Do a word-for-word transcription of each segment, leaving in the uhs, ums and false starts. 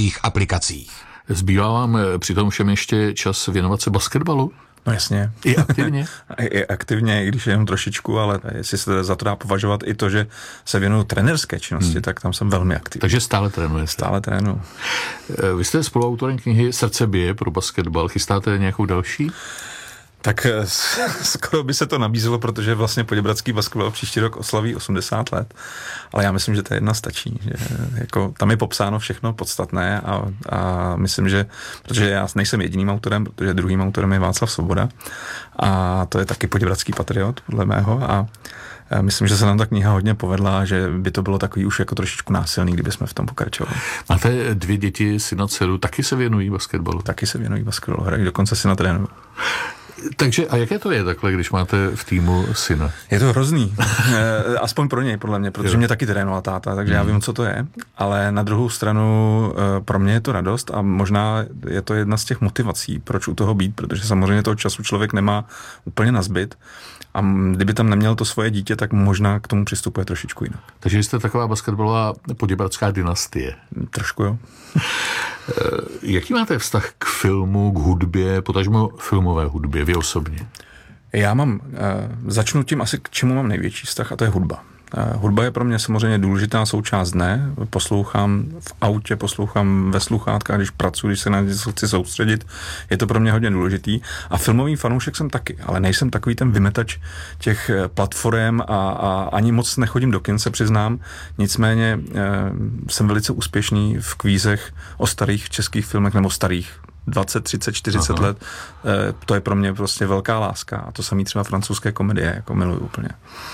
mobilových aplikacích. Zbývá vám při tom všem ještě čas věnovat se basketbalu? No jasně. I aktivně? I, I aktivně, i když jenom trošičku, ale jestli se za to dá považovat i to, že se věnuju trenérské činnosti, hmm. tak tam jsem velmi aktivní. Takže stále trénujete? Stále trénuju. Vy jste spoluautorem knihy Srdce bije pro basketbal. Chystáte nějakou další? Tak skoro by se to nabízelo, protože vlastně Poděbradský basketbal příští rok oslaví osmdesát let, ale já myslím, že to jedna stačí. Že jako, tam je popsáno všechno podstatné a, a myslím, že, protože já nejsem jediným autorem, protože druhým autorem je Václav Svoboda a to je taky Poděbradský patriot, podle mého, a já myslím, že se nám ta kniha hodně povedla, že by to bylo takový už jako trošičku násilný, kdyby jsme v tom pokračovali. Máte dvě děti, syna, dceru, taky se věnují basketbalu? Taky se věnují basketbalu, hrají, dokonce syna trénují. Takže a jaké to je takhle, když máte v týmu syna? Je to hrozný. Aspoň pro něj, podle mě, protože jo. mě taky trénoval táta, takže mm. já vím, co to je. Ale na druhou stranu pro mě je to radost a možná je to jedna z těch motivací, proč u toho být, protože samozřejmě toho času člověk nemá úplně nazbyt. A kdyby tam neměl to svoje dítě, tak možná k tomu přistupuje trošičku jinak. Takže jste taková basketbalová poděbradská dynastie. Trošku jo. Jaký máte vztah k filmu, k hudbě, potažmo filmové hudbě, vy osobně? Já mám, začnu tím asi, k čemu mám největší vztah, a to je hudba. Hudba je pro mě samozřejmě důležitá součást dne. Poslouchám v autě, poslouchám ve sluchátkách, když pracuji, když se na něco chci soustředit. Je to pro mě hodně důležitý. A filmový fanoušek jsem taky, ale nejsem takový ten vymetač těch platform a, a ani moc nechodím do kin, se přiznám. Nicméně e, jsem velice úspěšný v kvízech o starých českých filmech, nebo starých dvacet, třicet, čtyřicet Aha. let. E, to je pro mě prostě velká láska. A to samý třeba francouzské komedie, jako miluju úplně.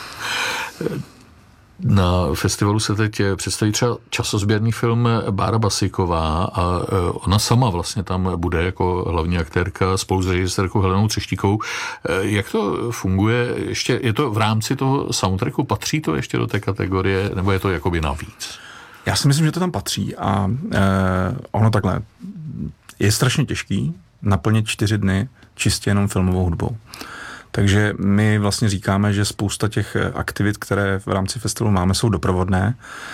Na festivalu se teď představí třeba časozběrný film Bára Basyková a ona sama vlastně tam bude jako hlavní aktérka spolu s režisérkou Helenou Třeštíkovou. Jak to funguje? Ještě je to v rámci toho soundtracku? Patří to ještě do té kategorie? Nebo je to jakoby navíc? Já si myslím, že to tam patří a eh, ono takhle. Je strašně těžký naplnit čtyři dny čistě jenom filmovou hudbou. Takže my vlastně říkáme, že spousta těch aktivit, které v rámci festivalu máme, jsou doprovodné,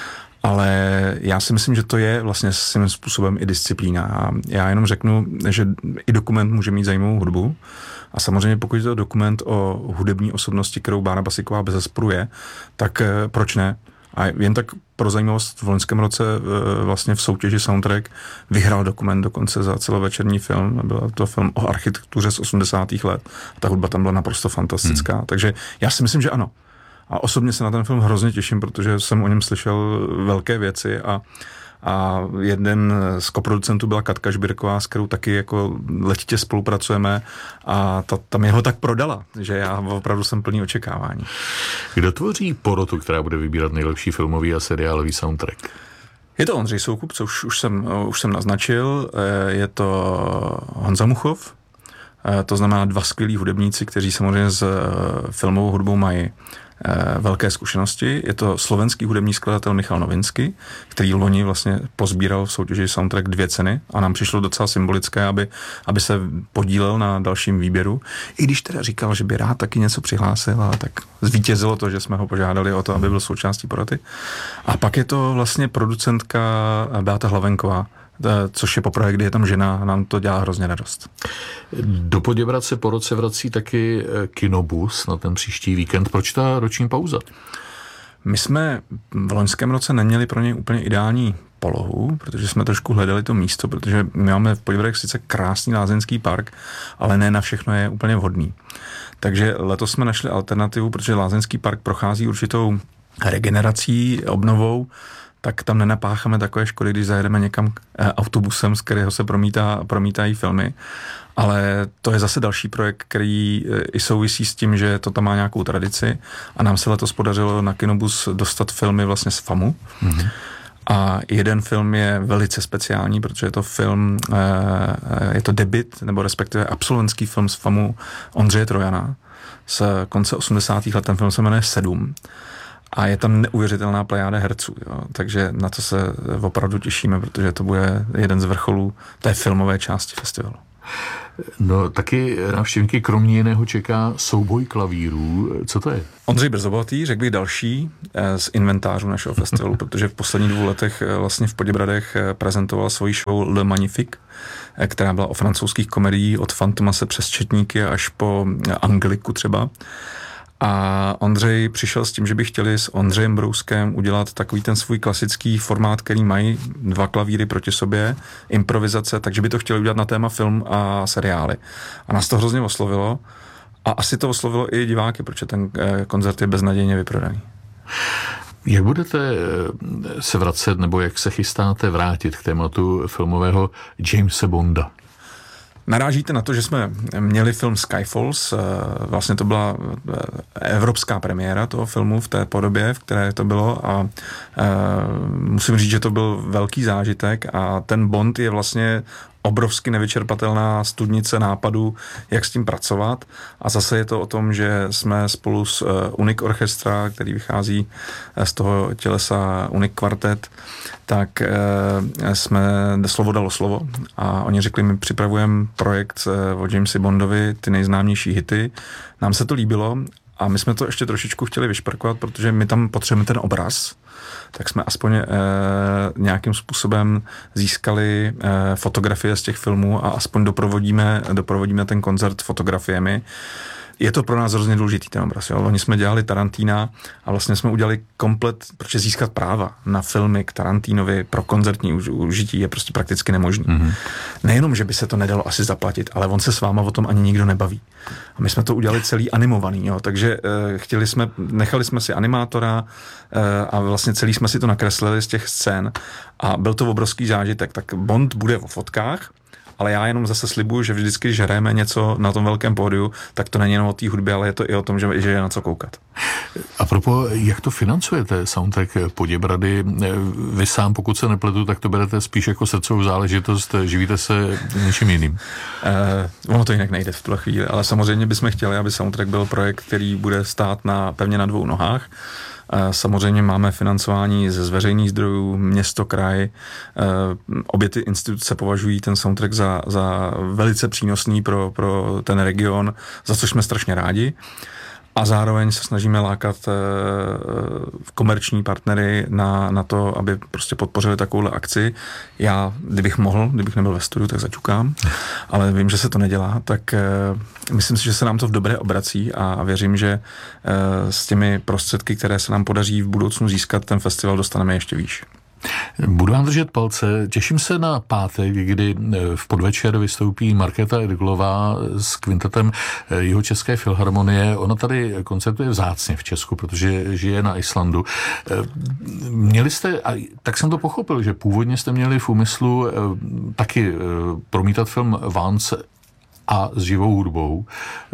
ale já si myslím, že to je vlastně svým způsobem i disciplína. A já jenom řeknu, že i dokument může mít zajímavou hudbu a samozřejmě pokud je to dokument o hudební osobnosti, kterou Bára Basyková bezesporu je, tak proč ne? A jen tak pro zajímavost, v loňském roce vlastně v soutěži Soundtrack vyhrál dokument dokonce za celovečerní film. Byl to film o architektuře z osmdesátých let. A ta hudba tam byla naprosto fantastická. Hmm. Takže já si myslím, že ano. A osobně se na ten film hrozně těším, protože jsem o něm slyšel velké věci a A jeden z koproducentů byla Katka Žbirková, s kterou taky jako letitě spolupracujeme a ta, ta mě ho tak prodala, že já opravdu jsem plný očekávání. Kdo tvoří porotu, která bude vybírat nejlepší filmový a seriálový soundtrack? Je to Ondřej Soukup, co už, už, jsem, už jsem naznačil, je to Honza Muchov, to znamená dva skvělí hudebníci, kteří samozřejmě s filmovou hudbou mají velké zkušenosti. Je to slovenský hudební skladatel Michal Novinsky, který loni vlastně pozbíral v soutěži Soundtrack dvě ceny a nám přišlo docela symbolické, aby, aby se podílel na dalším výběru. I když teda říkal, že by rád taky něco přihlásil, ale tak zvítězilo to, že jsme ho požádali o to, aby byl součástí poroty. A pak je to vlastně producentka Beata Hlavenková, což je poprvé, kdy je tam žena a nám to dělá hrozně radost. Do Poděbrad se po roce vrací taky Kinobus na ten příští víkend. Proč ta roční pauza? My jsme v loňském roce neměli pro něj úplně ideální polohu, protože jsme trošku hledali to místo, protože my máme v Poděbradech sice krásný lázeňský park, ale ne na všechno je úplně vhodný. Takže letos jsme našli alternativu, protože lázeňský park prochází určitou regenerací, obnovou, tak tam nenapácháme takové škody, když zajedeme někam autobusem, z kterého se promítá, promítají filmy. Ale to je zase další projekt, který i souvisí s tím, že to tam má nějakou tradici a nám se letos podařilo na Kinobus dostat filmy vlastně z FAMu. Mm-hmm. A jeden film je velice speciální, protože je to film, je to debut, nebo respektive absolventský film z FAMu Ondřeje Trojana z konce osmdesátých let. Ten film se jmenuje Sedm. A je tam neuvěřitelná plejáda herců, jo. Takže na to se opravdu těšíme, protože to bude jeden z vrcholů té filmové části festivalu. No, taky návštěvníky kromě jiného čeká souboj klavírů. Co to je? Ondřej Brzobohatý, řekl bych další z inventářů našeho festivalu, protože v posledních dvou letech vlastně v Poděbradech prezentoval svoji show Le Magnifique, která byla o francouzských komedií od Fantomase přes Četníky až po Angeliku třeba. A Ondřej přišel s tím, že by chtěli s Ondřejem Brouskem udělat takový ten svůj klasický formát, který mají dva klavíry proti sobě, improvizace, takže by to chtěli udělat na téma film a seriály. A nás to hrozně oslovilo a asi to oslovilo i diváky, protože ten koncert je beznadějně vyprodaný. Jak budete se vracet, nebo jak se chystáte vrátit k tématu filmového Jamese Bonda? Narážíte na to, že jsme měli film Skyfalls, vlastně to byla evropská premiéra toho filmu v té podobě, v které to bylo a musím říct, že to byl velký zážitek a ten Bond je vlastně obrovsky nevyčerpatelná studnice nápadů, jak s tím pracovat. A zase je to o tom, že jsme spolu s Unique Orchestra, který vychází z toho tělesa Unique Quartet, tak jsme slovo dalo slovo a oni řekli, my připravujeme projekt o Jamesi Bondovi, ty nejznámější hity. Nám se to líbilo a my jsme to ještě trošičku chtěli vyšperkovat, protože my tam potřebujeme ten obraz, tak jsme aspoň e, nějakým způsobem získali e, fotografie z těch filmů a aspoň doprovodíme, doprovodíme ten koncert fotografiemi. Je to pro nás hrozně důležitý ten obraz. Jo? Oni jsme dělali Tarantína a vlastně jsme udělali komplet, protože získat práva na filmy k Tarantínovi pro koncertní užití je prostě prakticky nemožný. Mm-hmm. Nejenom, že by se to nedalo asi zaplatit, ale on se s váma o tom ani nikdo nebaví. A my jsme to udělali celý animovaný, jo? Takže e, chtěli jsme, nechali jsme si animátora e, a vlastně celý jsme si to nakreslili z těch scén a byl to obrovský zážitek. Tak Bond bude o fotkách, ale já jenom zase slibuju, že vždycky, když hrajeme něco na tom velkém pódiu, tak to není jenom o té hudbě, ale je to i o tom, že, že je na co koukat. A propos, jak to financujete, soundtrack Poděbrady? Vy sám, pokud se nepletu, tak to berete spíš jako srdcovou záležitost, živíte se něčím jiným? Uh, ono to jinak nejde v tuhle chvíli, ale samozřejmě bychom chtěli, aby soundtrack byl projekt, který bude stát na, pevně na dvou nohách. Samozřejmě máme financování ze veřejných zdrojů, město, kraj. Obě ty instituce považují ten soundtrack za, za velice přínosný pro, pro ten region, za což jsme strašně rádi. A zároveň se snažíme lákat e, komerční partnery na, na to, aby prostě podpořili takovouhle akci. Já, kdybych mohl, kdybych nebyl ve studiu, tak zaťukám, ale vím, že se to nedělá, tak e, myslím si, že se nám to v dobré obrací a, a věřím, že e, s těmi prostředky, které se nám podaří v budoucnu získat, ten festival dostaneme ještě výš. Budu vám držet palce. Těším se na pátek, kdy v podvečer vystoupí Markéta Irglová s kvintetem Jihočeské filharmonie. Ona tady koncertuje vzácně v Česku, protože žije na Islandu. Měli jste, a tak jsem to pochopil, že původně jste měli v úmyslu taky promítat film Vance a s živou hudbou.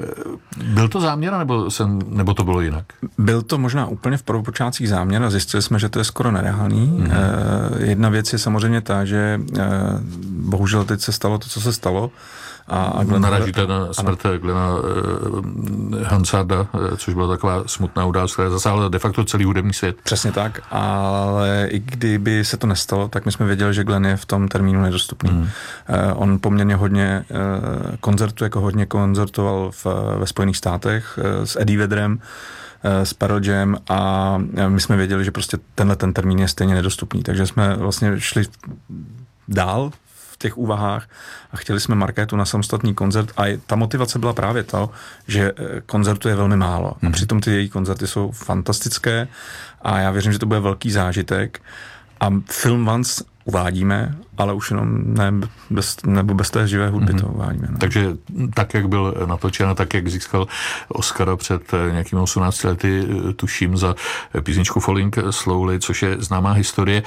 Byl to záměr, nebo, jsem, nebo to bylo jinak? Byl to možná úplně v prvopočátcích záměr a zjistili jsme, že to je skoro nereálný. Mm-hmm. Eh, jedna věc je samozřejmě ta, že eh, bohužel teď se stalo to, co se stalo. A, a Glenn Narážíte na smrt Glena eh, Hansarda, eh, což byla taková smutná událost, která zasáhla de facto celý hudební svět. Přesně tak, ale i kdyby se to nestalo, tak my jsme věděli, že Glenn je v tom termínu nedostupný. Mm. Eh, on poměrně hodně eh, koncertuje, jako hodně koncertoval v, ve Spojených státech eh, s Eddie Vedrem, eh, s Pearl Jam a my jsme věděli, že prostě tenhle ten termín je stejně nedostupný, takže jsme vlastně šli dál těch úvahách a chtěli jsme Markétu na samostatný koncert a ta motivace byla právě to, že koncertu je velmi málo. A přitom ty její koncerty jsou fantastické a já věřím, že to bude velký zážitek a film Vance uvádíme, ale už jenom ne bez, nebo bez té živé hudby mm-hmm. to uvádíme. No. Takže tak, jak byl natočen, tak, jak získal Oscara před nějakými osmnácti lety, tuším, za písničku Falling Slowly, což je známá historie.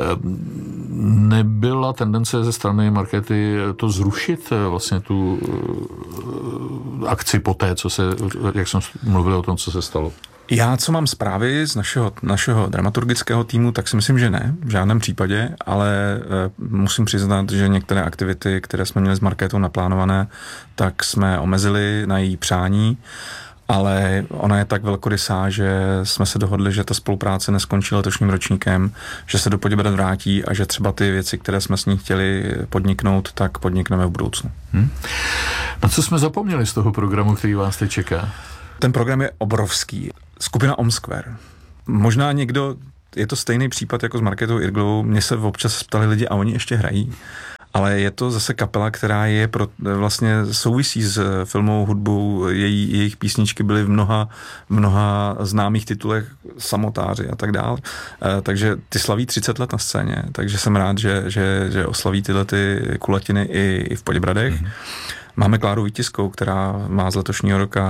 Nebyla tendence ze strany Markéty to zrušit, vlastně tu akci po té, co se, jak jsem mluvil o tom, co se stalo? Já, co mám zprávy z našeho, našeho dramaturgického týmu, tak si myslím, že ne, v žádném případě, ale e, musím přiznat, že některé aktivity, které jsme měli s Markétou naplánované, tak jsme omezili na její přání ale ona je tak velkorysá, že jsme se dohodli, že ta spolupráce neskončí letošním ročníkem, že se do Poděbrad vrátí a že třeba ty věci, které jsme s ní chtěli podniknout, tak podnikneme v budoucnu. Hmm. Na co jsme zapomněli z toho programu, který vás teď čeká? Ten program je obrovský. Skupina Omsquare. Možná někdo, je to stejný případ jako s Markétou Irglovou, mě se občas ptali lidi a oni ještě hrají. Ale je to zase kapela, která je pro, vlastně souvisí s filmovou hudbou, její, jejich písničky byly v mnoha, mnoha známých titulech, Samotáři a tak dále. E, takže ty slaví třicet let na scéně, takže jsem rád, že, že, že oslaví tyhle ty kulatiny i, i v Poděbradech. Mm-hmm. Máme Kláru Vítiskou, která má z letošního roka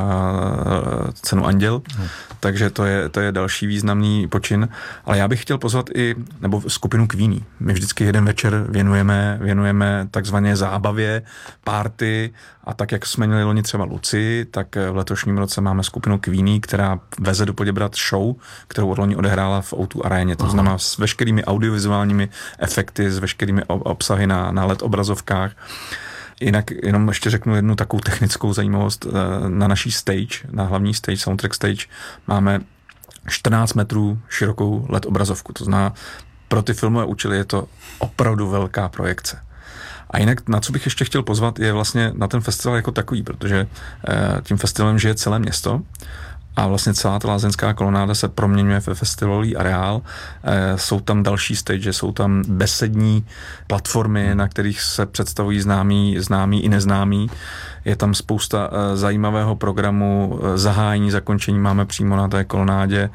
cenu Anděl, hmm. takže to je, to je další významný počin. Ale já bych chtěl pozvat i, nebo skupinu Queenie. My vždycky jeden večer věnujeme, věnujeme takzvané zábavě, party a tak, jak jsme měli loni třeba Luci, tak v letošním roce máme skupinu Queenie, která veze do Poděbrad show, kterou od loni odehrála v ó dva aréně. To znamená s veškerými audiovizuálními efekty, s veškerými obsahy na, na el é dé obrazovkách. Jinak jenom ještě řeknu jednu takovou technickou zajímavost. Na naší stage, na hlavní stage, soundtrack stage, máme čtrnáct metrů širokou el é dé obrazovku. To znamená, pro ty filmové účely je to opravdu velká projekce. A jinak, na co bych ještě chtěl pozvat, je vlastně na ten festival jako takový, protože tím festivalem žije celé město a vlastně celá ta lázeňská kolonáda se proměňuje ve festivalový areál. E, jsou tam další stage, jsou tam besední platformy, na kterých se představují známí, známí i neznámí. Je tam spousta e, zajímavého programu, e, zahájení, zakončení máme přímo na té kolonádě.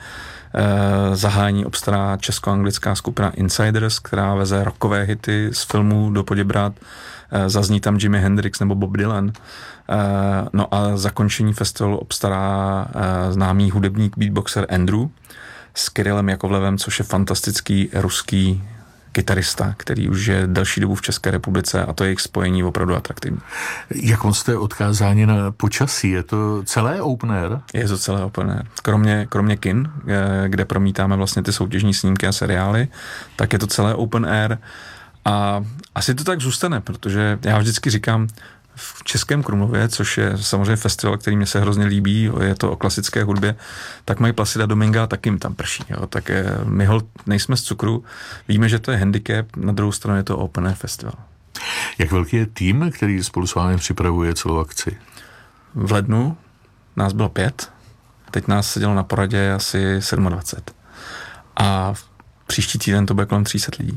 E, zahájení obstará česko-anglická skupina Insiders, která veze rockové hity z filmů do Poděbrad. E, zazní tam Jimi Hendrix nebo Bob Dylan. No a zakončení festivalu obstará známý hudebník beatboxer Andrew s Kirillem Jakovlevem, což je fantastický ruský kytarista, který už je delší dobu v České republice a to jejich spojení opravdu atraktivní. Jak moc jste odkázáni na počasí? Je to celé open air? Je to celé open air. Kromě, kromě kin, kde promítáme vlastně ty soutěžní snímky a seriály, tak je to celé open air a asi to tak zůstane, protože já vždycky říkám, v Českém Krumlově, což je samozřejmě festival, který mě se hrozně líbí, je to o klasické hudbě, tak mají Placida Dominga a taky jim tam prší. Jo. Tak je, my holt nejsme z cukru, víme, že to je handicap, na druhou stranu je to open air festival. Jak velký je tým, který spolu s vámi připravuje celou akci? V lednu nás bylo pět, teď nás sedělo na poradě asi dvacet sedm. A příští týden to bude kolem tři sta lidí.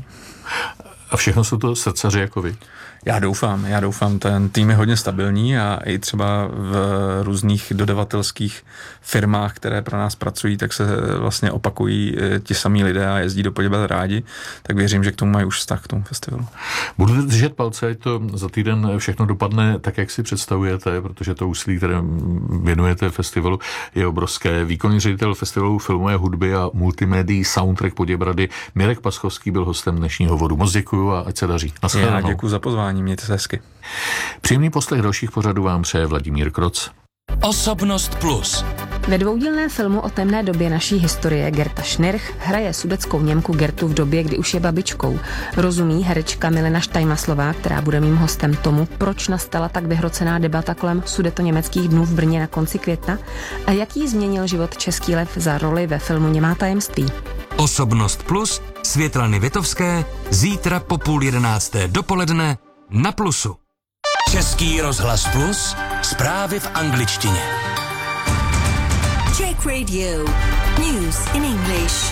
A všechno jsou to srdcaři jako vy? Já doufám, já doufám, ten tým je hodně stabilní a i třeba v různých dodavatelských firmách, které pro nás pracují, tak se vlastně opakují ti samí lidé a jezdí do Poděbrad rádi, tak věřím, že k tomu mají už vztah k tomu festivalu. Budu držet palce, ať to za týden všechno dopadne tak, jak si představujete, protože to úsilí, které věnujete festivalu, je obrovské. Výkonný ředitel festivalu filmové hudby a multimédií Soundtrack Poděbrady Mirek Paschovský byl hostem dnešního Vodu. Moc děkuju a ať se daří. Já děkuji za pozvání. Mějte se hezky. Příjemný poslech dalších pořadů vám přeje Vladimír Kroc. Osobnost plus. Ve dvoudílném filmu o temné době naší historie Gerta Schnirch hraje sudetskou Němku Gertu v době, kdy už je babičkou. Rozumí herečka Milena Štajmaslová, která bude mým hostem tomu, proč nastala tak vyhrocená debata kolem sudetoněmeckých dnů v Brně na konci května a jaký změnil život Český lev za roli ve filmu Němá tajemství. Osobnost plus Světlany Vitovské zítra po půl jedenácté dopoledne na Plusu. Český rozhlas plus, zprávy v angličtině. Czech Radio. News in English.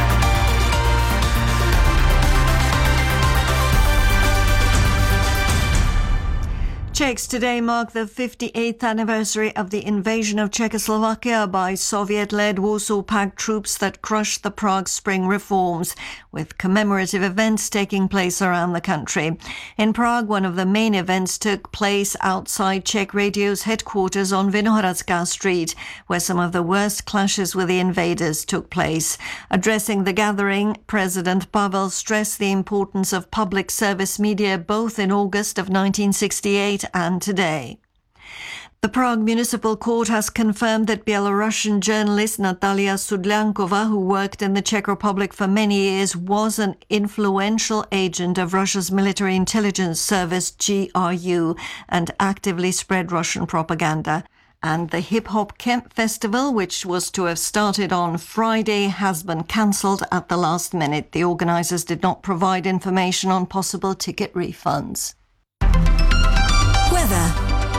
Czechs today mark the fifty-eighth anniversary of the invasion of Czechoslovakia by Soviet-led Warsaw Pact troops that crushed the Prague Spring reforms, with commemorative events taking place around the country. In Prague, one of the main events took place outside Czech Radio's headquarters on Vinohradská Street, where some of the worst clashes with the invaders took place. Addressing the gathering, President Pavel stressed the importance of public service media both in August of nineteen sixty-eight and today. The Prague Municipal Court has confirmed that Belarusian journalist Natalia Sudlyankova, who worked in the Czech Republic for many years, was an influential agent of Russia's military intelligence service G R U and actively spread Russian propaganda. And the Hip Hop Kemp Festival, which was to have started on Friday, has been cancelled at the last minute. The organisers did not provide information on possible ticket refunds. Weather.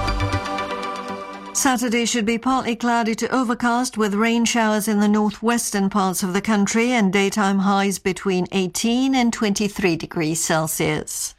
Saturday should be partly cloudy to overcast with rain showers in the northwestern parts of the country and daytime highs between eighteen and twenty-three degrees Celsius.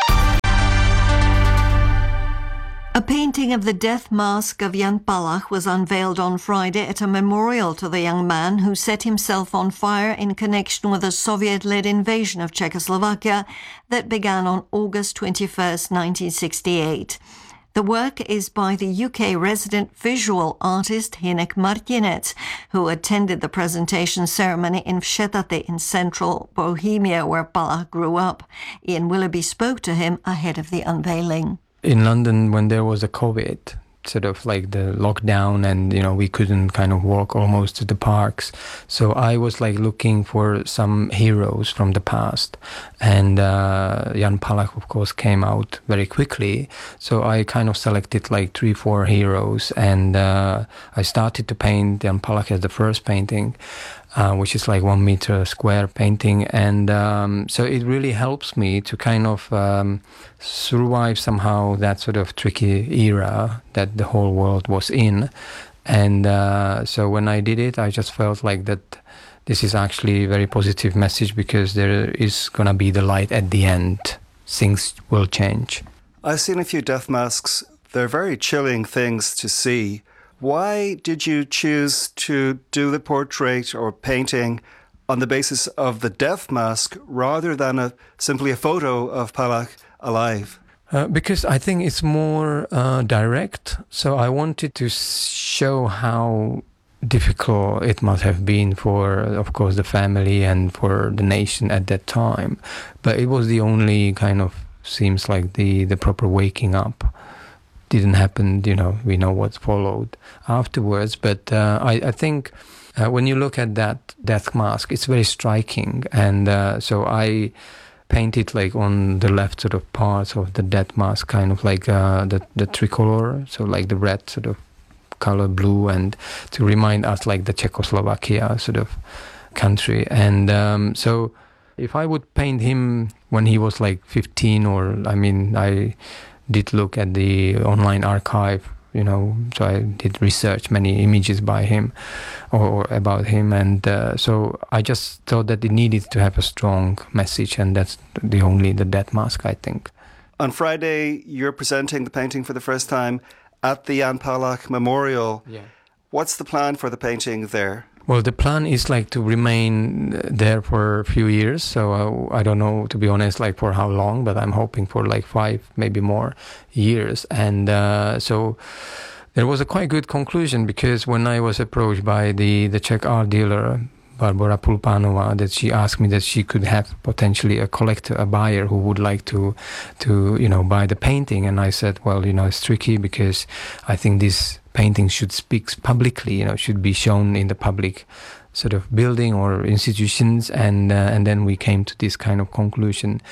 A painting of the death mask of Jan Palach was unveiled on Friday at a memorial to the young man who set himself on fire in connection with a Soviet-led invasion of Czechoslovakia that began on August twenty-first, nineteen sixty-eight. The work is by the U K resident visual artist Hynek Martinec, who attended the presentation ceremony in Vsetate in central Bohemia, where Palach grew up. Ian Willoughby spoke to him ahead of the unveiling. In London, when there was a COVID, sort of like the lockdown, and you know we couldn't kind of walk almost to the parks, so I was like looking for some heroes from the past, and uh, Jan Palach of course came out very quickly, so I kind of selected like three four heroes, and uh, I started to paint Jan Palach as the first painting, uh, which is like one meter square painting, and um, so it really helps me to kind of um, survive somehow that sort of tricky era that the whole world was in. And uh, so when I did it, I just felt like that this is actually a very positive message, because there is going to be the light at the end. Things will change. I've seen a few death masks. They're very chilling things to see. Why did you choose to do the portrait or painting on the basis of the death mask rather than a, simply a photo of Palach alive? Uh, because I think it's more uh, direct. So I wanted to show how difficult it must have been for, of course, the family and for the nation at that time. But it was the only kind of, seems like the, the proper waking up. Didn't happen, you know, we know what followed afterwards. But uh, I, I think uh, when you look at that death mask, it's very striking. And uh, so I painted like on the left sort of parts of the death mask, kind of like uh, the, the tricolor, so like the red sort of color, blue, and to remind us like the Czechoslovakia sort of country. And um, so if I would paint him when he was like fifteen, or I mean, I did look at the online archive, you know, so I did research many images by him or, or about him. And uh, so I just thought that it needed to have a strong message, and that's the only the death mask, I think. On Friday, you're presenting the painting for the first time at the Jan Palach Memorial. Yeah. What's the plan for the painting there? Well, the plan is like to remain there for a few years. So uh, I don't know, to be honest, like for how long, but I'm hoping for like five, maybe more years. And uh, so there was a quite good conclusion, because when I was approached by the, the Czech art dealer, Barbara Pulpanova, that she asked me that she could have potentially a collector, a buyer who would like to, to you know, buy the painting. And I said, well, you know, it's tricky, because I think this painting should speak publicly, you know, should be shown in the public sort of building or institutions. And uh, and then we came to this kind of conclusion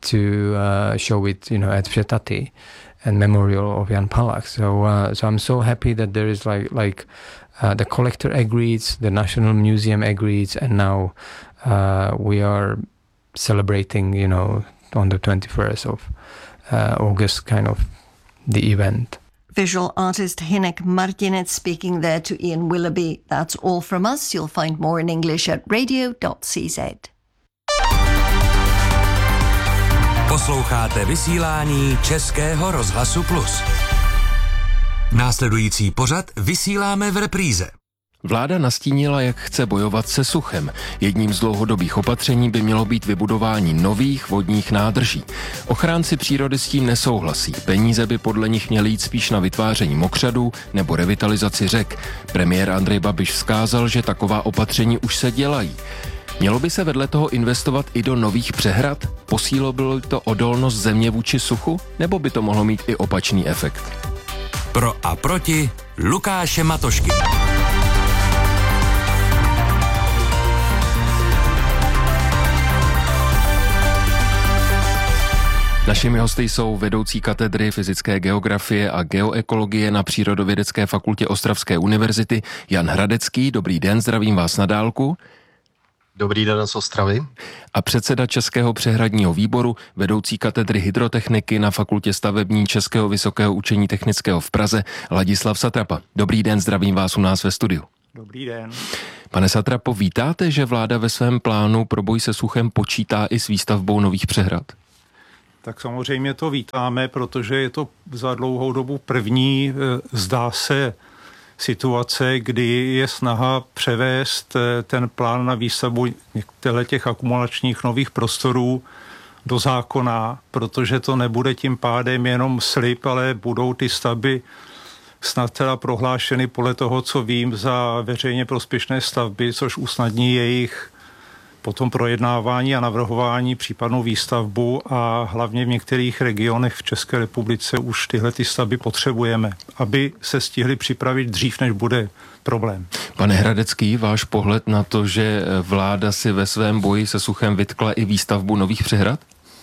to uh, show it, you know, at Vsetate and memorial of Jan Palach. So uh, so I'm so happy that there is like like uh, the collector agrees, the National Museum agrees, and now uh, we are celebrating, you know, on the twenty-first of uh, August, kind of the event. Visual artist Hynek Martinec speaking there to Ian Willoughby. That's all from us. You'll find more in English at radio dot c z. Posloucháte vysílání Českého rozhlasu Plus. Následující pořad vysíláme v repríze. Vláda nastínila, jak chce bojovat se suchem. Jedním z dlouhodobých opatření by mělo být vybudování nových vodních nádrží. Ochránci přírody s tím nesouhlasí. Peníze by podle nich měly jít spíš na vytváření mokřadů nebo revitalizaci řek. Premiér Andrej Babiš vzkázal, že taková opatření už se dělají. Mělo by se vedle toho investovat i do nových přehrad? Posílilo by to odolnost země vůči suchu? Nebo by to mohlo mít i opačný efekt? Pro a proti Lukáše Matošky. Našimi hosty jsou vedoucí katedry fyzické geografie a geoekologie na Přírodovědecké fakultě Ostravské univerzity Jan Hradecký. Dobrý den, zdravím vás na dálku. Dobrý den z Ostravy. A předseda Českého přehradního výboru, vedoucí katedry hydrotechniky na Fakultě stavební Českého vysokého učení technického v Praze, Ladislav Satrapa. Dobrý den, zdravím vás u nás ve studiu. Dobrý den. Pane Satrapo, vítáte, že vláda ve svém plánu pro boj se suchem počítá i s výstavbou nových přehrad? Tak samozřejmě to vítáme, protože je to za dlouhou dobu první, zdá se, situace, kdy je snaha převést ten plán na výstavbu těch akumulačních nových prostorů do zákona, protože to nebude tím pádem jenom slib, ale budou ty stavby snad teda prohlášeny podle toho, co vím, za veřejně prospěšné stavby, což usnadní jejich potom projednávání a navrhování, případnou výstavbu, a hlavně v některých regionech v České republice už tyhle ty stavby potřebujeme, aby se stihly připravit dřív, než bude problém. Pane Hradecký, váš pohled na to, že vláda si ve svém boji se suchem vytkla i výstavbu nových přehrad?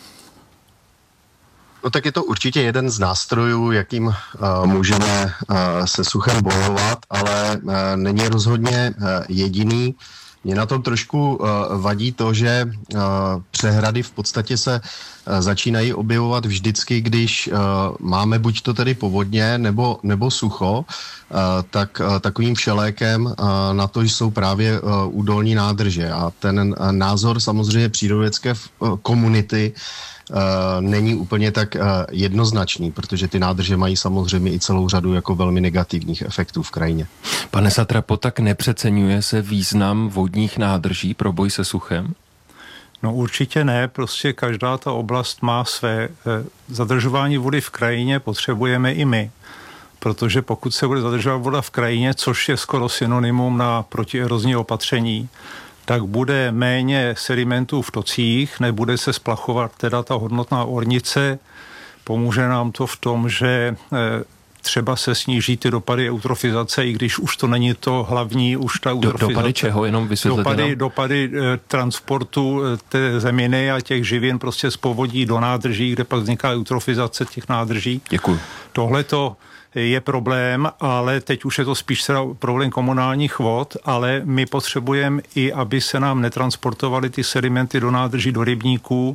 No tak je to určitě jeden z nástrojů, jakým uh, můžeme uh, se suchem bojovat, ale uh, není rozhodně uh, jediný. Mě na tom trošku uh, vadí to, že uh, přehrady v podstatě se uh, začínají objevovat vždycky, když uh, máme buď to tedy povodně nebo, nebo sucho, uh, tak uh, takovým všelékem uh, na to jsou právě uh, údolní nádrže. A ten uh, názor samozřejmě přírodovědecké uh, komunity Uh, není úplně tak uh, jednoznačný, protože ty nádrže mají samozřejmě i celou řadu jako velmi negativních efektů v krajině. Pane Satrapo, tak nepřeceňuje se význam vodních nádrží pro boj se suchem? No určitě ne, prostě každá ta oblast má své. Zadržování vody v krajině potřebujeme i my, protože pokud se bude zadržovat voda v krajině, což je skoro synonymum na protierozní opatření, tak bude méně sedimentů v tocích, nebude se splachovat teda ta hodnotná ornice. Pomůže nám to v tom, že třeba se sníží ty dopady eutrofizace, i když už to není to hlavní, už ta eutrofizace. Dopady čeho? Jenom vysvětlete Dopady, nám. dopady transportu té zeminy a těch živin prostě z povodí do nádrží, kde pak vzniká eutrofizace těch nádrží. Děkuji. Tohle to je problém, ale teď už je to spíš teda problém komunálních vod, ale my potřebujeme i, aby se nám netransportovaly ty sedimenty do nádrží, do rybníků,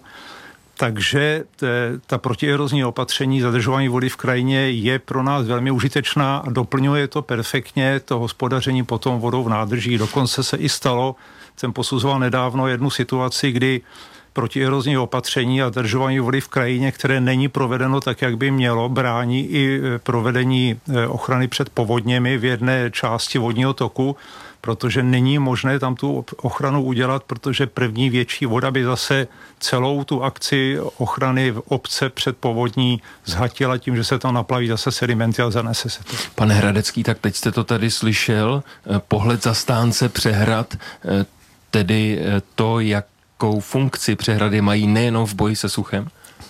takže ta protierozní opatření, zadržování vody v krajině je pro nás velmi užitečná a doplňuje to perfektně to hospodaření potom vodou v nádrží. Dokonce se i stalo, jsem posuzoval nedávno jednu situaci, kdy protierozní opatření a zadržování vody v krajině, které není provedeno tak, jak by mělo, brání i provedení ochrany před povodněmi v jedné části vodního toku, protože není možné tam tu ochranu udělat, protože první větší voda by zase celou tu akci ochrany v obce před povodní zhatila tím, že se tam naplaví zase sedimenty a zanese se to. Pane Hradecký, tak teď jste to tady slyšel, pohled zastánce přehrad, tedy to, jak jakou funkci přehrady mají nejenom v boji se suchem?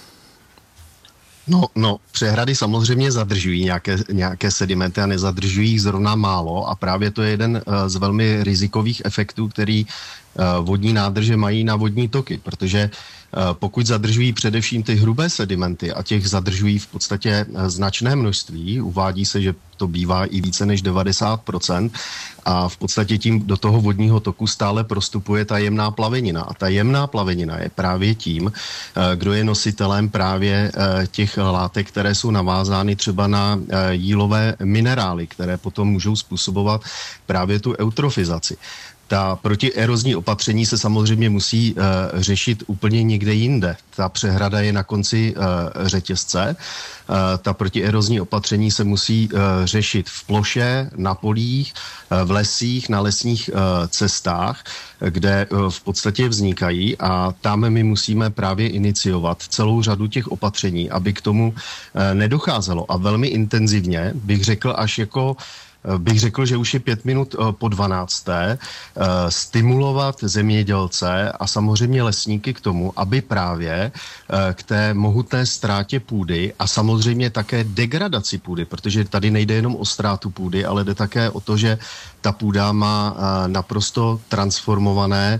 No, no, přehrady samozřejmě zadržují nějaké, nějaké sedimenty a nezadržují jich zrovna málo a právě to je jeden uh, z velmi rizikových efektů, který uh, vodní nádrže mají na vodní toky, protože uh, pokud zadržují především ty hrubé sedimenty a těch zadržují v podstatě uh, značné množství, uvádí se, že to bývá i více než devadesát procent a v podstatě tím do toho vodního toku stále prostupuje ta jemná plavenina. A ta jemná plavenina je právě tím, kdo je nositelem právě těch látek, které jsou navázány třeba na jílové minerály, které potom můžou způsobovat právě tu eutrofizaci. Ta protierozní opatření se samozřejmě musí uh, řešit úplně někde jinde. Ta přehrada je na konci uh, řetězce. Uh, ta protierozní opatření se musí uh, řešit v ploše, na polích, uh, v lesích, na lesních uh, cestách, kde uh, v podstatě vznikají a tam my musíme právě iniciovat celou řadu těch opatření, aby k tomu uh, nedocházelo. A velmi intenzivně bych řekl až jako bych řekl, že už je pět minut po dvanácté, stimulovat zemědělce a samozřejmě lesníky k tomu, aby právě k té mohutné ztrátě půdy a samozřejmě také degradaci půdy, protože tady nejde jenom o ztrátu půdy, ale jde také o to, že ta půda má naprosto transformované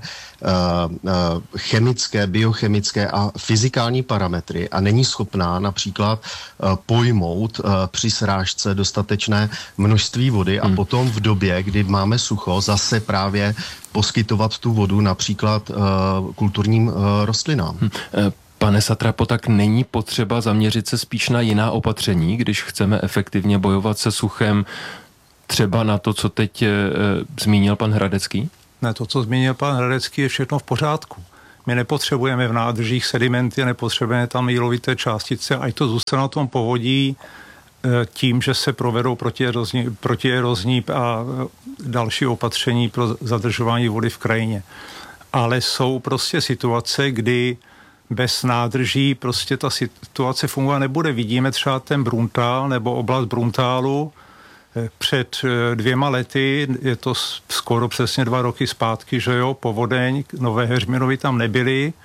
chemické, biochemické a fyzikální parametry a není schopná například pojmout při srážce dostatečné množství vody a hmm. potom v době, kdy máme sucho, zase právě poskytovat tu vodu například kulturním rostlinám. Hmm. Pane Satrapo, tak není potřeba zaměřit se spíš na jiná opatření, když chceme efektivně bojovat se suchem, třeba na to, co teď e, zmínil pan Hradecký? Ne, to, co zmínil pan Hradecký, je všechno v pořádku. My nepotřebujeme v nádržích sedimenty, nepotřebujeme tam jílovité částice, ať to zůstane na tom povodí e, tím, že se provedou protierozní, protierozní a další opatření pro zadržování vody v krajině. Ale jsou prostě situace, kdy bez nádrží prostě ta situace fungovat nebude. Vidíme třeba ten Bruntál nebo oblast Bruntálu před dvěma lety, je to skoro přesně dva roky zpátky, že jo, povodeň, Nové Heřminovy tam nebyly.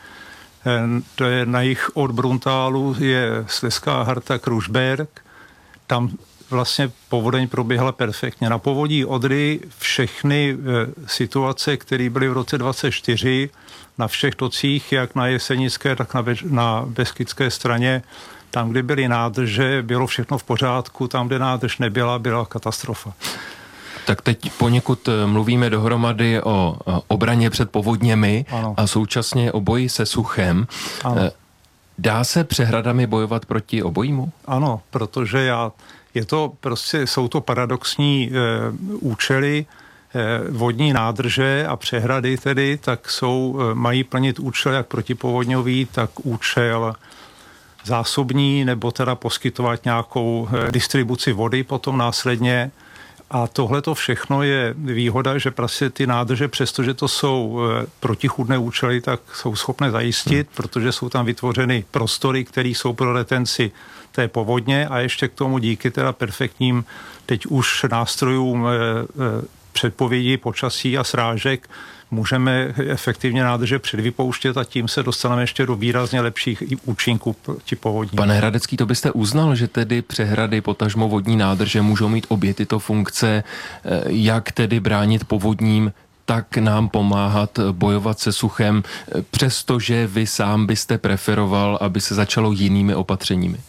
To je na jih od Bruntálu, je Slezská Harta, Krušberg. Tam vlastně povodeň proběhla perfektně. Na povodí Odry všechny situace, které byly v roce dvacet čtyři, na všech tocích, jak na Jesenické, tak na, na Beskydské straně, tam, kde byly nádrže, bylo všechno v pořádku, tam, kde nádrž nebyla, byla katastrofa. Tak teď poněkud mluvíme dohromady o obraně před povodněmi, ano, a současně o boji se suchem. Ano. Dá se přehradami bojovat proti obojímu? Ano, protože já, je to prostě, jsou to paradoxní e, účely, e, vodní nádrže a přehrady tedy, tak jsou, e, mají plnit účel jak protipovodňový, tak účel zásobní, nebo teda poskytovat nějakou e, distribuci vody potom následně. A tohle to všechno je výhoda, že prostě ty nádrže, přestože to jsou e, protichůdné účely, tak jsou schopné zajistit, hmm. protože jsou tam vytvořeny prostory, které jsou pro retenci té povodně a ještě k tomu díky teda perfektním teď už nástrojům e, e, předpovědi počasí a srážek můžeme efektivně nádrže předvypouštět a tím se dostaneme ještě do výrazně lepších účinků proti povodní. Pane Hradecký, to byste uznal, že tedy přehrady, potažmo vodní nádrže můžou mít obě tyto funkce, jak tedy bránit povodním, tak nám pomáhat bojovat se suchem, přestože vy sám byste preferoval, aby se začalo jinými opatřeními?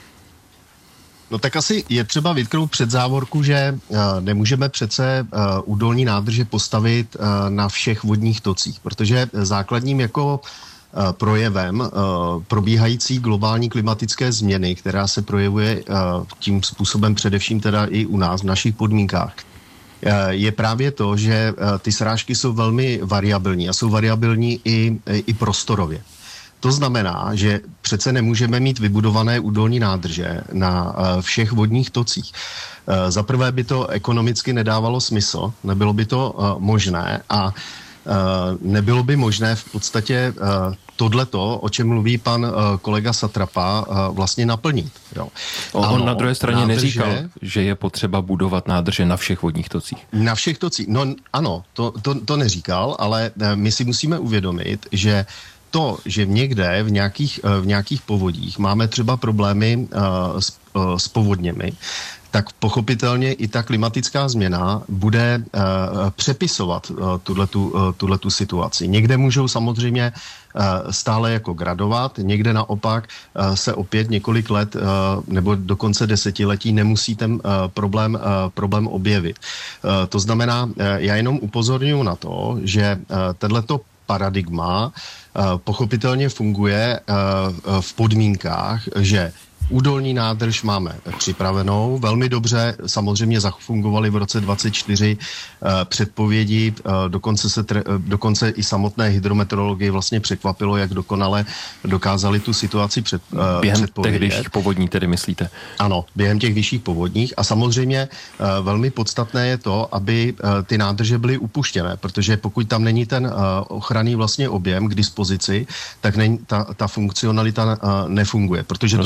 No tak asi je třeba vytknout před závorku, že uh, nemůžeme přece uh, údolní nádrže postavit uh, na všech vodních tocích, protože základním jako uh, projevem uh, probíhající globální klimatické změny, která se projevuje uh, tím způsobem především teda i u nás v našich podmínkách, uh, je právě to, že uh, ty srážky jsou velmi variabilní a jsou variabilní i, i prostorově. To znamená, že přece nemůžeme mít vybudované údolní nádrže na všech vodních tocích. Za prvé by to ekonomicky nedávalo smysl, nebylo by to možné a nebylo by možné v podstatě tohleto, o čem mluví pan kolega Satrapa, vlastně naplnit. Jo. On ano, na druhé straně nádrže, neříkal, že je potřeba budovat nádrže na všech vodních tocích. Na všech tocích, no ano, to, to, to neříkal, ale my si musíme uvědomit, že to, že někde v nějakých, v nějakých povodích máme třeba problémy uh, s, uh, s povodněmi, tak pochopitelně i ta klimatická změna bude uh, přepisovat uh, tuhletu, uh, tuhletu situaci. Někde můžou samozřejmě uh, stále jako gradovat, někde naopak uh, se opět několik let uh, nebo dokonce desetiletí nemusí ten uh, problém, uh, problém objevit. Uh, to znamená, uh, já jenom upozorňuji na to, že uh, tenhleto paradigma pochopitelně funguje v podmínkách, že údolní nádrž máme připravenou, velmi dobře samozřejmě zafungovaly v roce dvacet čtyři předpovědi, dokonce, se, dokonce i samotné hydrometeorologii vlastně překvapilo, jak dokonale dokázali tu situaci před, během těch vyšších povodní tedy myslíte? Ano, během těch vyšších povodních a samozřejmě velmi podstatné je to, aby ty nádrže byly upuštěné, protože pokud tam není ten ochranný vlastně objem k dispozici, tak není, ta, ta funkcionalita nefunguje, protože to jsme třeba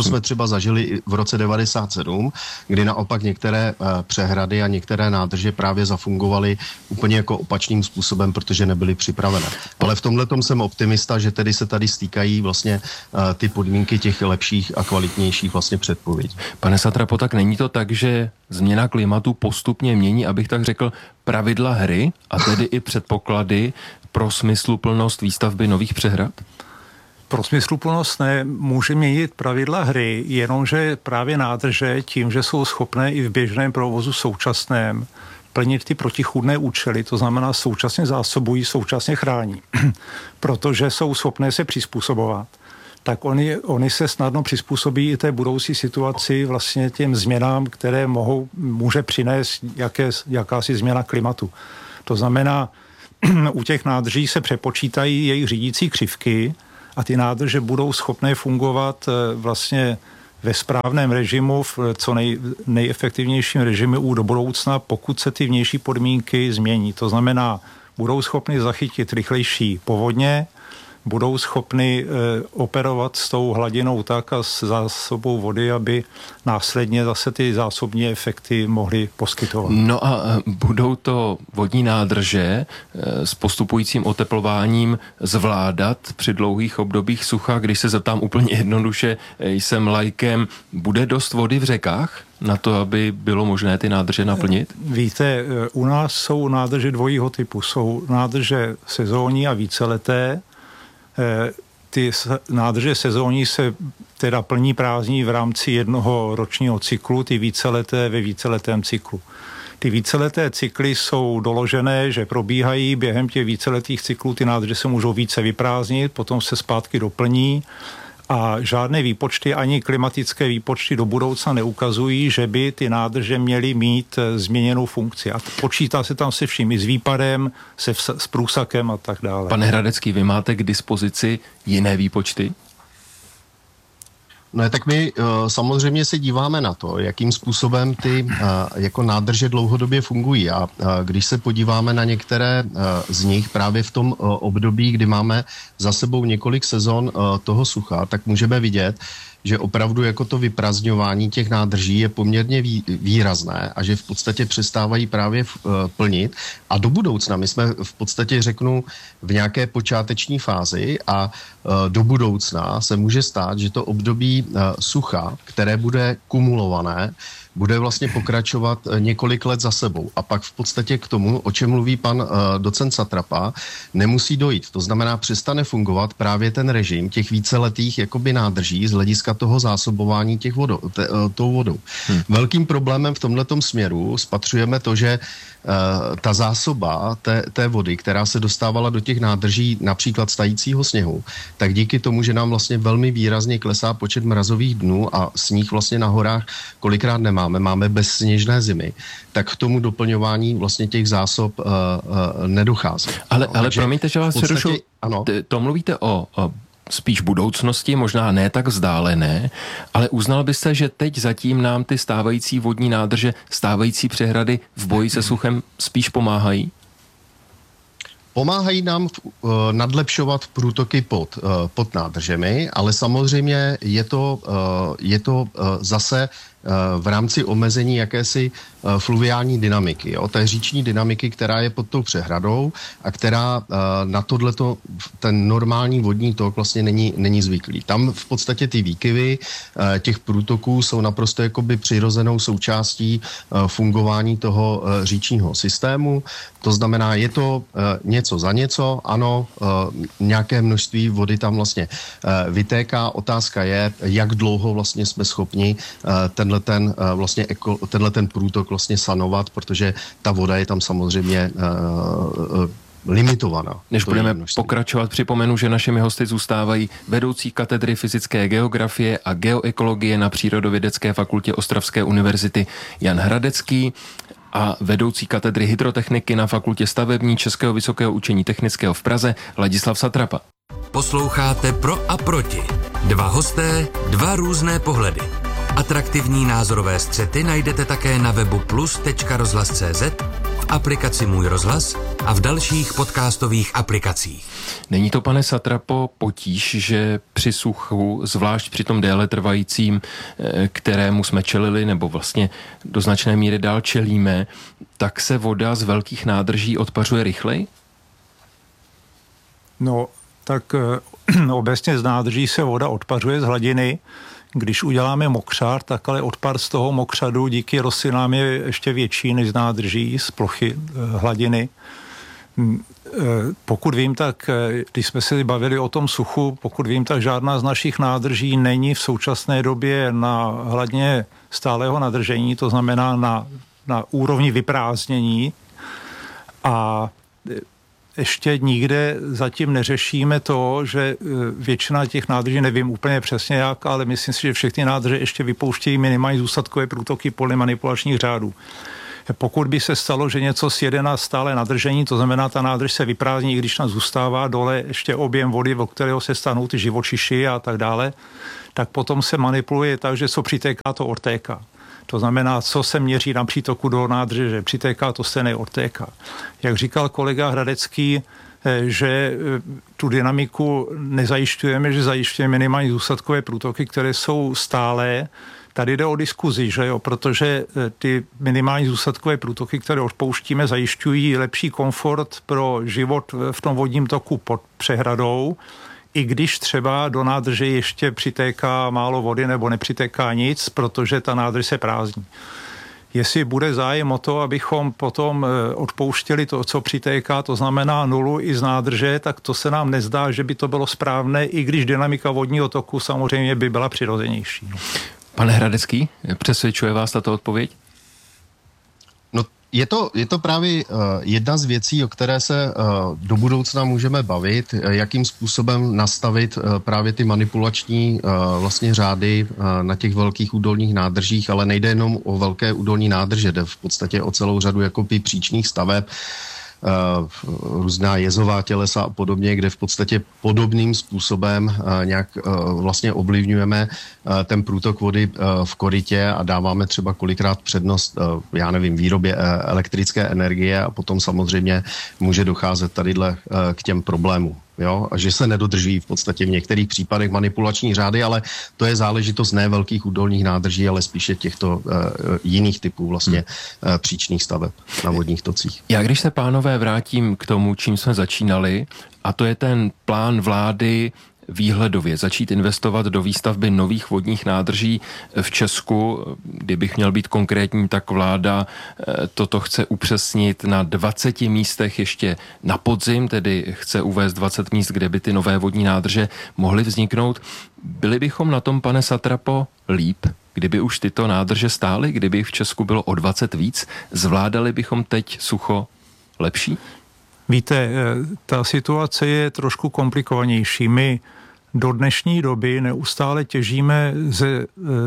zažili i v roce devadesát sedm, kdy naopak některé přehrady a některé nádrže právě zafungovaly úplně jako opačným způsobem, protože nebyly připravené. Ale v tomhletom jsem optimista, že tedy se tady stýkají vlastně ty podmínky těch lepších a kvalitnějších vlastně předpovědí. Pane Satrapo, tak není to tak, že změna klimatu postupně mění, abych tak řekl, pravidla hry a tedy i předpoklady pro smysluplnost výstavby nových přehrad? Pro smysluplnost ne, může měnit pravidla hry, jenomže právě nádrže tím, že jsou schopné i v běžném provozu současném plnit ty protichůdné účely, to znamená současně zásobují, současně chrání, protože jsou schopné se přizpůsobovat, tak oni, oni se snadno přizpůsobí i té budoucí situaci, vlastně těm změnám, které mohou, může přinést jaké, jakási změna klimatu. To znamená, u těch nádrží se přepočítají jejich řídící křivky a ty nádrže budou schopné fungovat vlastně ve správném režimu, v co nej, nejefektivnějším režimu do budoucna, pokud se ty vnější podmínky změní. To znamená, budou schopny zachytit rychlejší povodně, budou schopny e, operovat s tou hladinou tak a s zásobou vody, aby následně zase ty zásobní efekty mohly poskytovat. No a budou to vodní nádrže e, s postupujícím oteplováním zvládat při dlouhých obdobích sucha? Když se zeptám úplně jednoduše, jsem laikem, bude dost vody v řekách na to, aby bylo možné ty nádrže naplnit? Víte, u nás jsou nádrže dvojího typu. Jsou nádrže sezónní a víceleté. Ty nádrže sezónní se teda plní prázdní v rámci jednoho ročního cyklu, ty víceleté ve víceletém cyklu. Ty víceleté cykly jsou doložené, že probíhají během těch víceletých cyklů, ty nádrže se můžou více vyprázdnit, potom se zpátky doplní a žádné výpočty, ani klimatické výpočty do budoucna neukazují, že by ty nádrže měly mít změněnou funkci. A počítá se tam se vším, i s výpadem, se vs- s průsakem a tak dále. Pane Hradecký, vy máte k dispozici jiné výpočty? No tak my uh, samozřejmě se díváme na to, jakým způsobem ty uh, jako nádrže dlouhodobě fungují a uh, když se podíváme na některé uh, z nich právě v tom uh, období, kdy máme za sebou několik sezon uh, toho sucha, tak můžeme vidět, že opravdu jako to vyprazňování těch nádrží je poměrně vý, výrazné a že v podstatě přestávají právě v, uh, plnit a do budoucna, my jsme v podstatě řeknu v nějaké počáteční fázi a uh, do budoucna se může stát, že to období uh, sucha, které bude kumulované, bude vlastně pokračovat několik let za sebou. A pak v podstatě k tomu, o čem mluví pan uh, docent Satrapa, nemusí dojít. To znamená, přestane fungovat právě ten režim těch víceletých jakoby nádrží z hlediska toho zásobování těch vodou, te, uh, tou vodou. Hmm. Velkým problémem v tomhletom směru spatřujeme to, že uh, ta zásoba té, té vody, která se dostávala do těch nádrží například z tajícího sněhu, tak díky tomu, že nám vlastně velmi výrazně klesá počet mrazových dnů a sníh vlastně na horách kolikrát nemá, Máme, máme bezsněžné zimy, tak k tomu doplňování vlastně těch zásob uh, uh, nedochází. Ale, no, ale promiňte, že vás přerušu, to mluvíte o, o spíš budoucnosti, možná ne tak vzdálené, ale uznal byste, že teď zatím nám ty stávající vodní nádrže, stávající přehrady v boji se suchem spíš pomáhají? Pomáhají nám uh, nadlepšovat průtoky pod, uh, pod nádržemi, ale samozřejmě je to, uh, je to uh, zase v rámci omezení jakési fluviální dynamiky, jo, té říční dynamiky, která je pod tou přehradou a která na tohleto, ten normální vodní tok vlastně není, není zvyklý. Tam v podstatě ty výkyvy těch průtoků jsou naprosto jakoby přirozenou součástí fungování toho říčního systému. To znamená, je to něco za něco, ano, nějaké množství vody tam vlastně vytéká. Otázka je, jak dlouho vlastně jsme schopni ten tenhle ten, vlastně, tenhle ten průtok vlastně sanovat, protože ta voda je tam samozřejmě uh, uh, limitovaná. Než budeme pokračovat, připomenu, že našimi hosty zůstávají vedoucí katedry fyzické geografie a geoekologie na Přírodovědecké fakultě Ostravské univerzity Jan Hradecký a vedoucí katedry hydrotechniky na fakultě stavební Českého vysokého učení technického v Praze Ladislav Satrapa. Posloucháte Pro a proti. Dva hosté, dva různé pohledy. Atraktivní názorové střety najdete také na webu plus tečka rozhlas tečka cé zet, v aplikaci Můj rozhlas a v dalších podcastových aplikacích. Není to, pane Satrapo, potíž, že při suchu, zvlášť při tom déle trvajícím, kterému jsme čelili, nebo vlastně do značné míry dál čelíme, tak se voda z velkých nádrží odpařuje rychleji? No, tak no, obecně z nádrží se voda odpařuje z hladiny. Když uděláme mokřad, tak ale odpar z toho mokřadu díky rostlinám je ještě větší než z nádrží, z plochy hladiny. Pokud vím, tak když jsme se bavili o tom suchu, pokud vím, tak žádná z našich nádrží není v současné době na hladině stálého nadržení, to znamená na, na úrovni vyprázdnění. A ještě nikde zatím neřešíme to, že většina těch nádrží, nevím úplně přesně jak, ale myslím si, že všechny nádrže ještě vypouštějí minimální zůstatkové průtoky podle manipulačních řádů. Pokud by se stalo, že něco sjede na stále nadržení, to znamená, ta nádrž se vyprázdní, i když tam zůstává dole ještě objem vody, o kterého se stanou ty živočiši a tak dále, tak potom se manipuluje tak, že co přitéká, to odtéká. To znamená, co se měří na přítoku do nádrže, že přitéká, to se neodtéká. Jak říkal kolega Hradecký, že tu dynamiku nezajišťujeme, že zajišťujeme minimální zůstatkové průtoky, které jsou stálé. Tady jde o diskuzi, že jo, protože ty minimální zůstatkové průtoky, které odpouštíme, zajišťují lepší komfort pro život v tom vodním toku pod přehradou, i když třeba do nádrže ještě přitéká málo vody nebo nepřitéká nic, protože ta nádrž se prázdní. Jestli bude zájem o to, abychom potom odpouštěli to, co přitéká, to znamená nulu i z nádrže, tak to se nám nezdá, že by to bylo správné, i když dynamika vodního toku samozřejmě by byla přirozenější. Pane Hradecký, přesvědčuje vás tato odpověď? No, je to, je to právě uh, jedna z věcí, o které se uh, do budoucna můžeme bavit, jakým způsobem nastavit uh, právě ty manipulační uh, vlastně řády uh, na těch velkých údolních nádržích, ale nejde jenom o velké údolní nádrže, jde v podstatě o celou řadu jakoby příčných staveb, Uh, různá jezová tělesa a podobně, kde v podstatě podobným způsobem uh, nějak uh, vlastně ovlivňujeme uh, ten průtok vody uh, v korytě a dáváme třeba kolikrát přednost, uh, já nevím, výrobě uh, elektrické energie a potom samozřejmě může docházet tadyhle uh, k těm problémům. Jo, a že se nedodržují v podstatě v některých případech manipulační řády, ale to je záležitost ne velkých údolních nádrží, ale spíše těchto uh, jiných typů vlastně uh, příčných staveb na vodních tocích. Já když se, pánové, vrátím k tomu, čím jsme začínali, a to je ten plán vlády výhledově začít investovat do výstavby nových vodních nádrží v Česku. Kdybych měl být konkrétní, tak vláda toto chce upřesnit na dvaceti místech ještě na podzim, tedy chce uvést dvacet míst, kde by ty nové vodní nádrže mohly vzniknout. Byli bychom na tom, pane Satrapo, líp, kdyby už tyto nádrže stály, kdyby v Česku bylo o dvacet víc? Zvládali bychom teď sucho lepší? Víte, ta situace je trošku komplikovanější. My do dnešní doby neustále těžíme ze,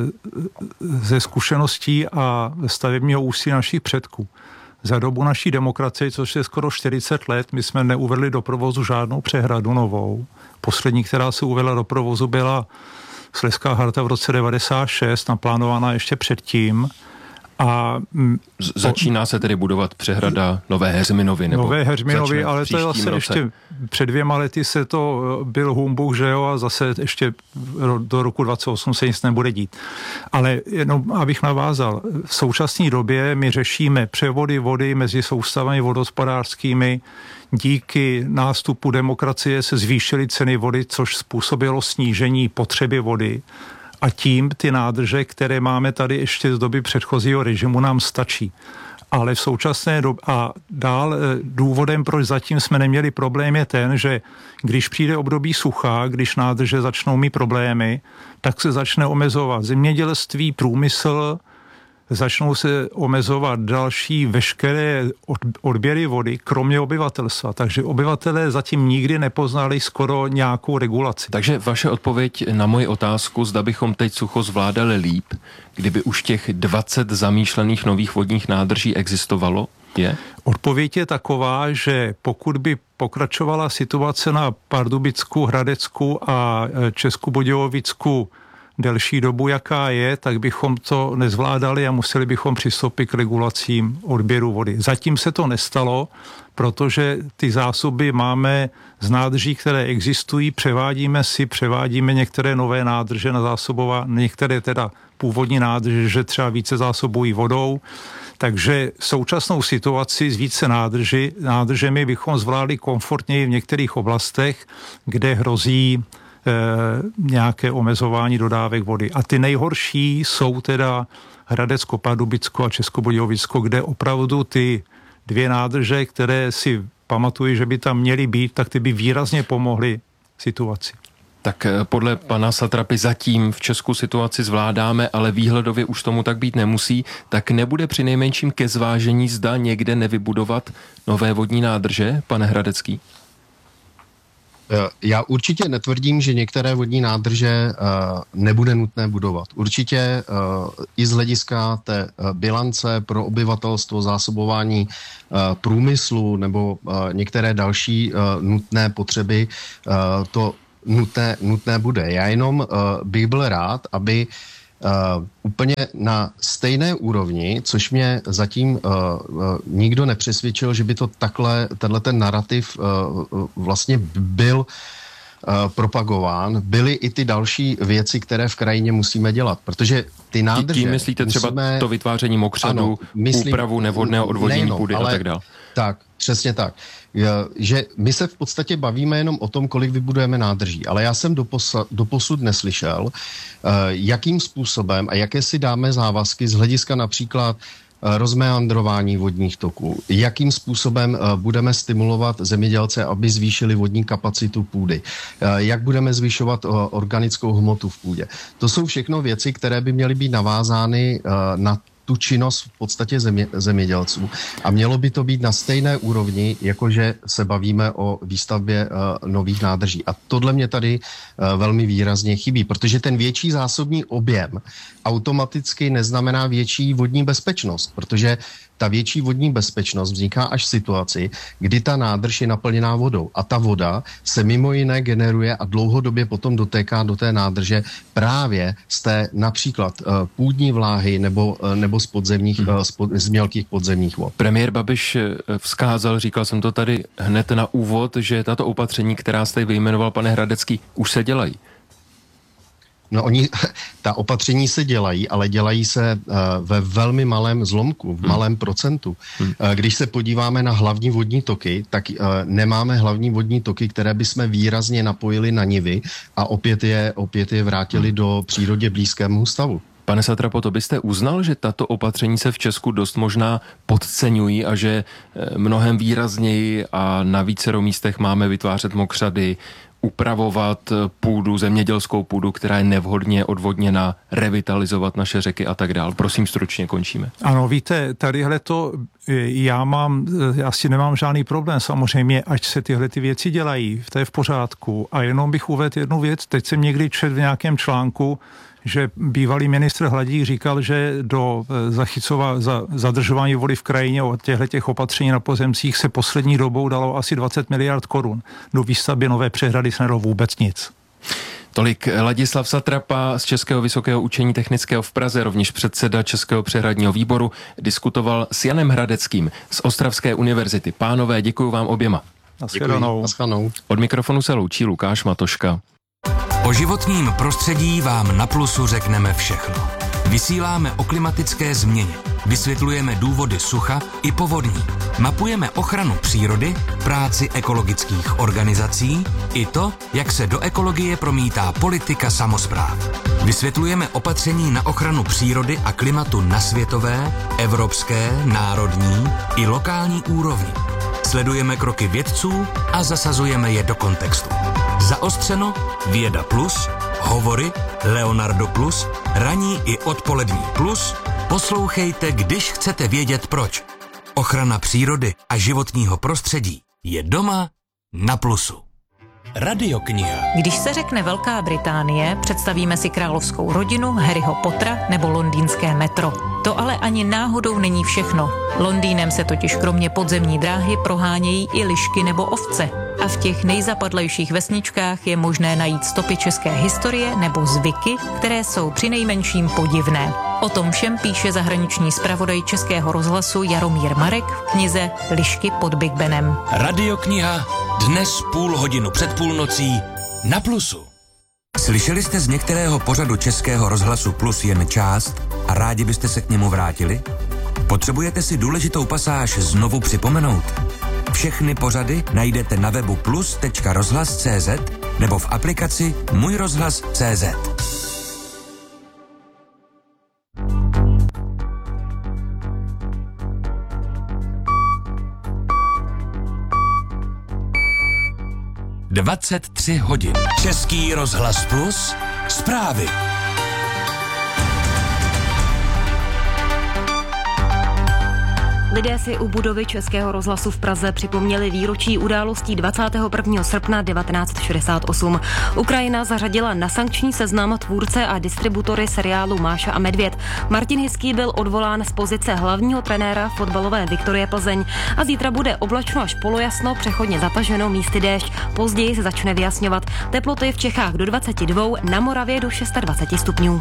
ze zkušeností a stavebního úsilí našich předků. Za dobu naší demokracie, což je skoro čtyřicet let, my jsme neuvedli do provozu žádnou přehradu novou. Poslední, která se uvedla do provozu, byla Slezská Harta v roce devadesát šest, naplánovaná ještě předtím. A začíná se tedy budovat přehrada Nové Heřminovy? Nebo Nové Heřminovy, ale to je zase roce. Ještě před dvěma lety se to byl humbuk, že jo, a zase ještě do roku dvacet osm se nic nebude dít. Ale jenom abych navázal, v současné době my řešíme převody vody mezi soustavami vodohospodářskými. Díky nástupu demokracie se zvýšily ceny vody, což způsobilo snížení potřeby vody. A tím ty nádrže, které máme tady ještě z doby předchozího režimu, nám stačí. Ale v současné době a dál důvodem, proč zatím jsme neměli problém, je ten, že když přijde období sucha, když nádrže začnou mít problémy, tak se začne omezovat zemědělství, průmysl, začnou se omezovat další veškeré odběry vody, kromě obyvatelstva. Takže obyvatelé zatím nikdy nepoznali skoro nějakou regulaci. Takže vaše odpověď na moji otázku, zda bychom teď sucho zvládali líp, kdyby už těch dvacet zamýšlených nových vodních nádrží existovalo, je? Odpověď je taková, že pokud by pokračovala situace na Pardubicku, Hradecku a Česku Budějovicku delší dobu, jaká je, tak bychom to nezvládali a museli bychom přistoupit k regulacím odběru vody. Zatím se to nestalo, protože ty zásoby máme z nádrží, které existují, převádíme si, převádíme některé nové nádrže na zásobová, některé teda původní nádrže, že třeba více zásobují vodou, takže současnou situaci s více nádrži, nádržemi bychom zvládli komfortněji v některých oblastech, kde hrozí e, nějaké omezování dodávek vody. A ty nejhorší jsou teda Hradecko, Pardubicko a Českobudějovicko, kde opravdu ty dvě nádrže, které si pamatuji, že by tam měly být, tak ty by výrazně pomohly situaci. Tak podle pana Satrapy zatím v Česku situaci zvládáme, ale výhledově už tomu tak být nemusí, tak nebude přinejmenším ke zvážení, zda někde nevybudovat nové vodní nádrže, pane Hradecký? Já určitě netvrdím, že některé vodní nádrže nebude nutné budovat. Určitě i z hlediska té bilance pro obyvatelstvo, zásobování průmyslu nebo některé další nutné potřeby to nutné, nutné bude. Já jenom uh, bych byl rád, aby uh, úplně na stejné úrovni, což mě zatím uh, uh, nikdo nepřesvědčil, že by to takhle, tenhle ten narrativ uh, vlastně byl uh, propagován, byly i ty další věci, které v krajině musíme dělat, protože ty nádrže... Tím myslíte musíme, třeba to vytváření mokřadů, ano, myslím, úpravu nevhodného odvodnění nejenom, půdy a tak dále? Tak, přesně tak. Že my se v podstatě bavíme jenom o tom, kolik vybudujeme nádrží, ale já jsem doposa, doposud neslyšel, jakým způsobem a jaké si dáme závazky z hlediska například rozmeandrování vodních toků, jakým způsobem budeme stimulovat zemědělce, aby zvýšili vodní kapacitu půdy, jak budeme zvyšovat organickou hmotu v půdě. To jsou všechno věci, které by měly být navázány na tu činnost v podstatě země, zemědělců. A mělo by to být na stejné úrovni, jakože se bavíme o výstavbě uh, nových nádrží. A tohle mě tady uh, velmi výrazně chybí, protože ten větší zásobní objem automaticky neznamená větší vodní bezpečnost, protože ta větší vodní bezpečnost vzniká až v situaci, kdy ta nádrž je naplněná vodou. A ta voda se mimo jiné generuje a dlouhodobě potom dotéká do té nádrže právě z té například uh, půdní vláhy nebo, uh, nebo z podzemních, hmm. uh, z, pod, z mělkých podzemních vod. Premiér Babiš vzkázal, říkal jsem to tady hned na úvod, že tato opatření, která jste vyjmenoval, pane Hradecký, už se dělají. No oni, ta opatření se dělají, ale dělají se uh, ve velmi malém zlomku, v hmm. malém procentu. Hmm. Uh, když se podíváme na hlavní vodní toky, tak uh, nemáme hlavní vodní toky, které bychom výrazně napojili na nivy a opět je, opět je vrátili hmm. do přírodě blízkému stavu. Pane Satrapo, to byste uznal, že tato opatření se v Česku dost možná podceňují a že mnohem výrazněji a na vícero místech máme vytvářet mokřady, upravovat půdu, zemědělskou půdu, která je nevhodně odvodněna, revitalizovat naše řeky a tak dál. Prosím, stručně končíme. Ano, víte, tadyhle to já mám, já si nemám žádný problém samozřejmě, ať se tyhle ty věci dělají, to je v pořádku. A jenom bych uvedl jednu věc, teď jsem někdy četl v nějakém článku, že bývalý ministr Hladík říkal, že do zachycova, za, zadržování vody v krajině od těchto opatření na pozemcích se poslední dobou dalo asi dvacet miliard korun. Do výstavby nové přehrady se nedalo vůbec nic. Tolik Ladislav Satrapa z Českého vysokého učení technického v Praze, rovněž předseda Českého přehradního výboru, diskutoval s Janem Hradeckým z Ostravské univerzity. Pánové, děkuji vám oběma. Naschledanou. Od mikrofonu se loučí Lukáš Matoška. O životním prostředí vám na Plusu řekneme všechno. Vysíláme o klimatické změně, vysvětlujeme důvody sucha i povodní, mapujeme ochranu přírody, práci ekologických organizací i to, jak se do ekologie promítá politika samospráv. Vysvětlujeme opatření na ochranu přírody a klimatu na světové, evropské, národní i lokální úrovni. Sledujeme kroky vědců a zasazujeme je do kontextu. Zaostřeno, Věda Plus, Hovory, Leonardo Plus, ranní i odpolední plus. Poslouchejte, když chcete vědět proč. Ochrana přírody a životního prostředí je doma na Plusu. Radiokniha. Když se řekne Velká Británie, představíme si královskou rodinu, Harryho Pottera nebo londýnské metro. To ale ani náhodou není všechno. Londýnem se totiž kromě podzemní dráhy prohánějí i lišky nebo ovce. a v těch nejzapadlejších vesničkách je možné najít stopy české historie nebo zvyky, které jsou přinejmenším podivné. O tom všem píše zahraniční zpravodaj Českého rozhlasu Jaromír Marek v knize Lišky pod Big Benem. Radiokniha dnes půl hodinu před půlnocí na Plusu. Slyšeli jste z některého pořadu Českého rozhlasu Plus jen část a rádi byste se k němu vrátili? Potřebujete si důležitou pasáž znovu připomenout? Všechny pořady najdete na webu plus tečka rozhlas tečka cé zet nebo v aplikaci Můj rozhlas tečka cé zet. dvacet tři hodin. Český rozhlas Plus. Zprávy. Lidé si u budovy Českého rozhlasu v Praze připomněli výročí událostí dvacátého prvního srpna devatenáct šedesát osm. Ukrajina zařadila na sankční seznam tvůrce a distributory seriálu Máša a Medvěd. Martin Hiský byl odvolán z pozice hlavního trenéra fotbalové Viktorie Plzeň a zítra bude oblačno až polojasno, přechodně zataženo, místy déšť. Později se začne vyjasňovat. Teploty v Čechách do dvacet dva, na Moravě do dvacet šest stupňů.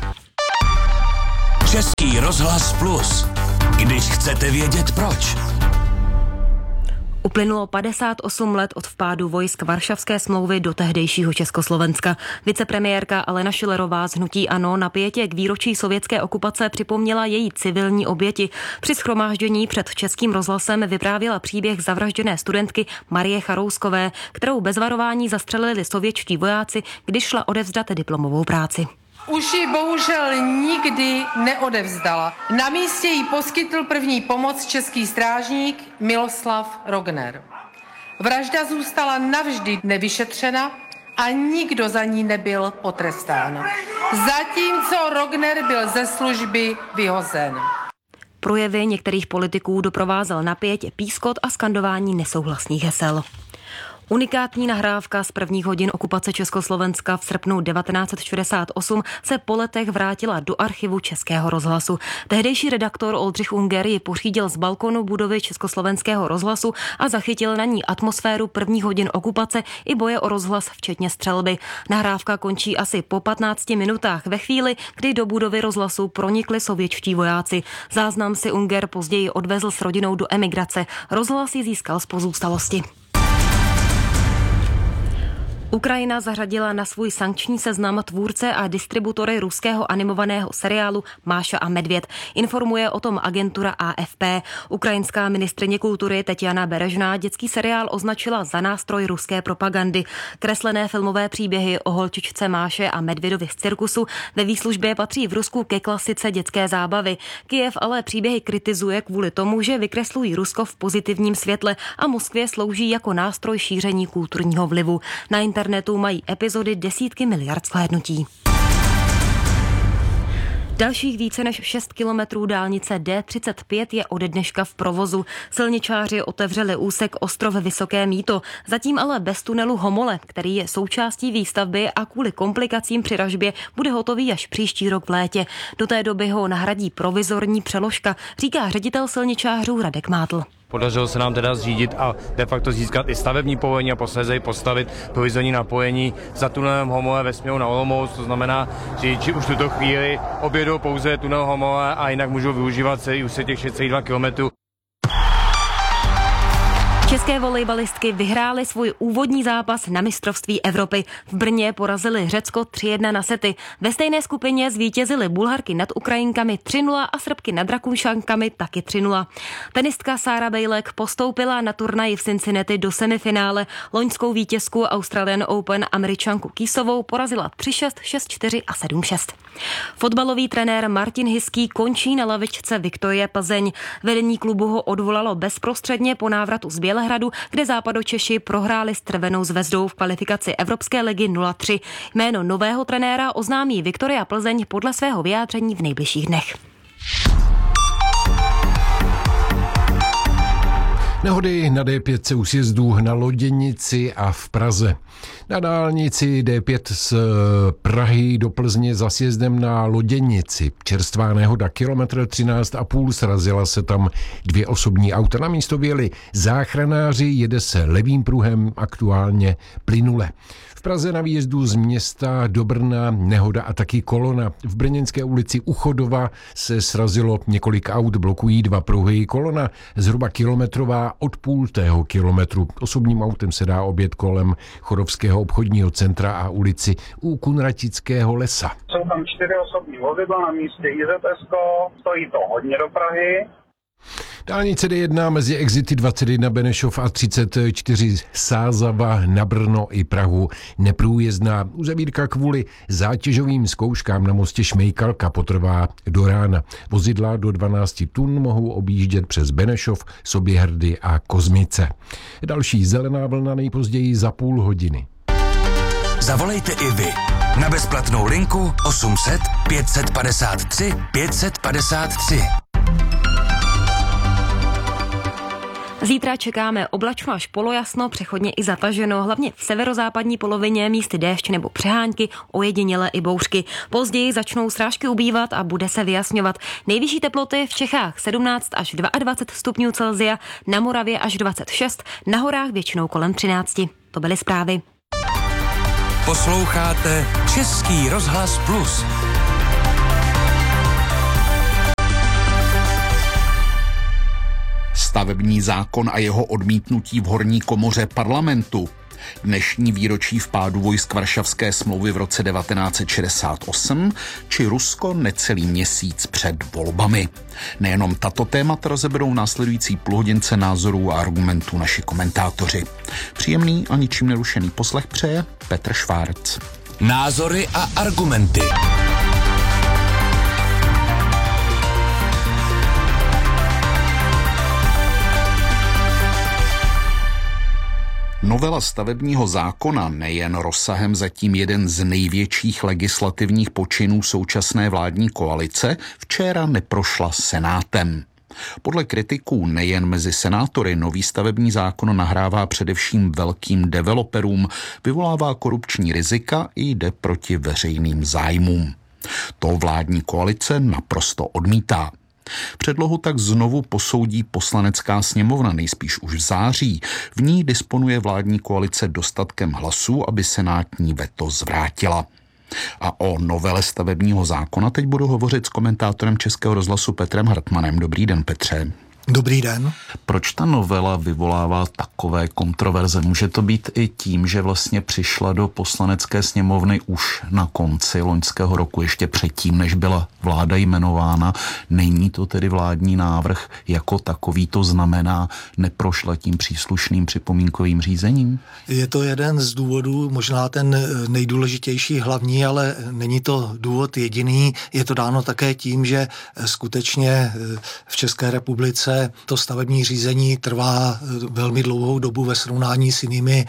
Český rozhlas Plus. Když chcete vědět proč. Uplynulo padesát osm let od vpádu vojsk Varšavské smlouvy do tehdejšího Československa. Vicepremiérka Alena Schillerová z hnutí ANO na pětě k výročí sovětské okupace připomněla její civilní oběti. Při shromáždění před Českým rozhlasem vyprávěla příběh zavražděné studentky Marie Charouskové, kterou bez varování zastřelili sovětští vojáci, když šla odevzdat diplomovou práci. Už ji bohužel nikdy neodevzdala. Na místě jí poskytl první pomoc český strážník Miloslav Rogner. Vražda zůstala navždy nevyšetřena a nikdo za ní nebyl potrestán. Zatímco Rogner byl ze služby vyhozen. Projevy některých politiků doprovázel napěť pískot a skandování nesouhlasných hesel. Unikátní nahrávka z prvních hodin okupace Československa v srpnu devatenáct šedesát osm se po letech vrátila do archivu Českého rozhlasu. Tehdejší redaktor Oldřich Unger ji pořídil z balkonu budovy Československého rozhlasu a zachytil na ní atmosféru prvních hodin okupace i boje o rozhlas, včetně střelby. Nahrávka končí asi po patnácti minutách ve chvíli, kdy do budovy rozhlasu pronikli sovětští vojáci. Záznam si Unger později odvezl s rodinou do emigrace. Rozhlas ji získal z pozůstalosti. Ukrajina zařadila na svůj sankční seznam tvůrce a distributory ruského animovaného seriálu Máša a Medvěd. Informuje o tom agentura A F P. Ukrajinská ministryně kultury Tetiana Berežná dětský seriál označila za nástroj ruské propagandy. Kreslené filmové příběhy o holčičce Máše a Medvědovi z cirkusu ve výslužbě patří v Rusku ke klasice dětské zábavy. Kyjev ale příběhy kritizuje kvůli tomu, že vykreslují Rusko v pozitivním světle a Moskvě slouží jako nástroj šíření kulturního vlivu. Na internetu mají epizody desítky miliard shlédnutí. Dalších více než šest kilometrů dálnice D třicet pět je ode dneška v provozu. Silničáři otevřeli úsek Ostrov Vysoké Mýto, zatím ale bez tunelu Homole, který je součástí výstavby a kvůli komplikacím při ražbě bude hotový až příští rok v létě. Do té doby ho nahradí provizorní přeložka, říká ředitel silničářů Radek Mátl. Podařilo se nám teda zřídit a de facto získat i stavební povolení a posléze postavit provizorní napojení za tunelem Homole ve směru na Olomouc. To znamená, že řidiči už v tuto chvíli objedou pouze tunel Homole a jinak můžou využívat celý úsek těch šest celá dva kilometru. České volejbalistky vyhrály svůj úvodní zápas na mistrovství Evropy. V Brně porazili Řecko tři jedna na sety. Ve stejné skupině zvítězily Bulharky nad Ukrajinkami tři nula a Srbky nad Rakušankami taky tři nula. Tenistka Sára Bejlek postoupila na turnaji v Cincinnati do semifinále. Loňskou vítězku Australian Open Američanku Kýsovou porazila tři šest, šest čtyři a sedm šest. Fotbalový trenér Martin Hiský končí na lavičce Viktorie Plzeň. Vedení klubu ho odvolalo bezprostředně po návratu z Bělehradu, kde Západočeši prohráli s Crvenou zvezdou v kvalifikaci Evropské ligy nula tři. Jméno nového trenéra oznámí Viktoria Plzeň podle svého vyjádření v nejbližších dnech. Nehody na D pět u sjezdů na Loděnici a v Praze. Na Na dálnici D pět z Prahy do Plzně za sjezdem na Loděnici. Čerstvá nehoda, kilometr třináct a půl, srazila se tam dvě osobní auta. Na místo vyjeli záchranáři, jede se levým pruhem, aktuálně plynule. V Praze na výjezdu z města do Brna nehoda a taky kolona. V Brněnské ulici u Chodova se srazilo několik aut, blokují dva pruhy. Kolona zhruba kilometrová od půltého kilometru. Osobním autem se dá objet kolem Chodovského obchodního centra a ulici u Kunratického lesa. Jsou tam čtyři osobní vozidla, na místě I Z S ko, stojí to hodně do Prahy. Dálnice D jedna mezi exity dvacet jedna Benešov a třicet čtyři Sázava na Brno i Prahu neprůjezdná. Uzavírka kvůli zátěžovým zkouškám na mostě Šmejkalka potrvá do rána. Vozidla do dvanáct tun mohou objíždět přes Benešov, Soběhrdy a Kozmice. Další zelená vlna nejpozději za půl hodiny. Zavolejte i vy na bezplatnou linku osm set pět set padesát tři pět set padesát tři. Zítra čekáme oblačno až polojasno, přechodně i zataženo, hlavně v severozápadní polovině místy déšť nebo přehánky, ojedinělé i bouřky. Později začnou srážky ubývat a bude se vyjasňovat. Nejvyšší teploty v Čechách sedmnáct až dvacet dva stupňů Celsia, na Moravě až dvacet šest, na horách většinou kolem třináct. To byly zprávy. Posloucháte Český rozhlas Plus. Stavební zákon a jeho odmítnutí v horní komoře parlamentu. Dnešní výročí vpádu vojsk Varšavské smlouvy v roce devatenáct set šedesát osm či Rusko necelý měsíc před volbami. Nejenom tato témata rozeberou následující půlhodince názorů a argumentů naši komentátoři. Příjemný a ničím nerušený poslech přeje Petr Švárc. Názory a argumenty. Novela stavebního zákona, nejen rozsahem zatím jeden z největších legislativních počinů současné vládní koalice, včera neprošla Senátem. Podle kritiků nejen mezi senátory nový stavební zákon nahrává především velkým developerům, vyvolává korupční rizika i jde proti veřejným zájmům. To vládní koalice naprosto odmítá. Předlohu tak znovu posoudí Poslanecká sněmovna nejspíš už v září. V ní disponuje vládní koalice dostatkem hlasů, aby senátní veto zvrátila. A o novele stavebního zákona teď budu hovořit s komentátorem Českého rozhlasu Petrem Hartmanem. Dobrý den, Petře. Dobrý den. Proč ta novela vyvolává takové kontroverze? Může to být i tím, že vlastně přišla do Poslanecké sněmovny už na konci loňského roku, ještě předtím, než byla vláda jmenována. Není to tedy vládní návrh jako takový, to znamená, neprošla tím příslušným připomínkovým řízením? Je to jeden z důvodů, možná ten nejdůležitější, hlavní, ale není to důvod jediný. Je to dáno také tím, že skutečně v České republice to stavební řízení trvá velmi dlouhou dobu ve srovnání s jinými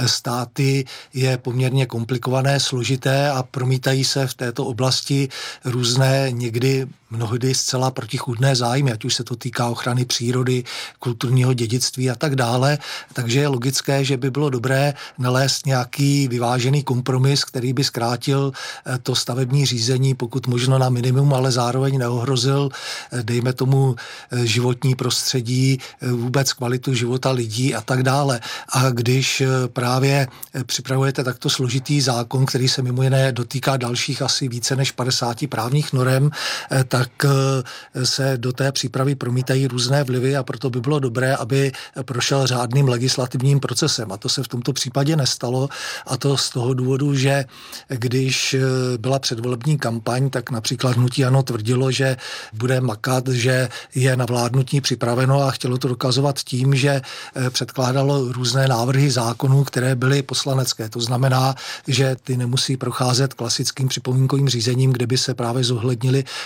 státy, je poměrně komplikované, složité a promítají se v této oblasti různé, někdy mnohdy zcela protichůdné zájmy, ať už se to týká ochrany přírody, kulturního dědictví a tak dále. Takže je logické, že by bylo dobré nalézt nějaký vyvážený kompromis, který by zkrátil to stavební řízení, pokud možno na minimum, ale zároveň neohrozil, dejme tomu, životní prostředí, vůbec kvalitu života lidí a tak dále. A když právě připravujete takto složitý zákon, který se mimo jiné dotýká dalších asi více než padesáti právních norem, tak se do té přípravy promítají různé vlivy a proto by bylo dobré, aby prošel řádným legislativním procesem. A to se v tomto případě nestalo, a to z toho důvodu, že když byla předvolební kampaň, tak například hnutí ANO tvrdilo, že bude makat, že je na vládnutí připraveno a chtělo to dokazovat tím, že předkládalo různé návrhy zákonů, které byly poslanecké. To znamená, že ty nemusí procházet klasickým připomínkovým řízením, kde by se právě zohlednily všechny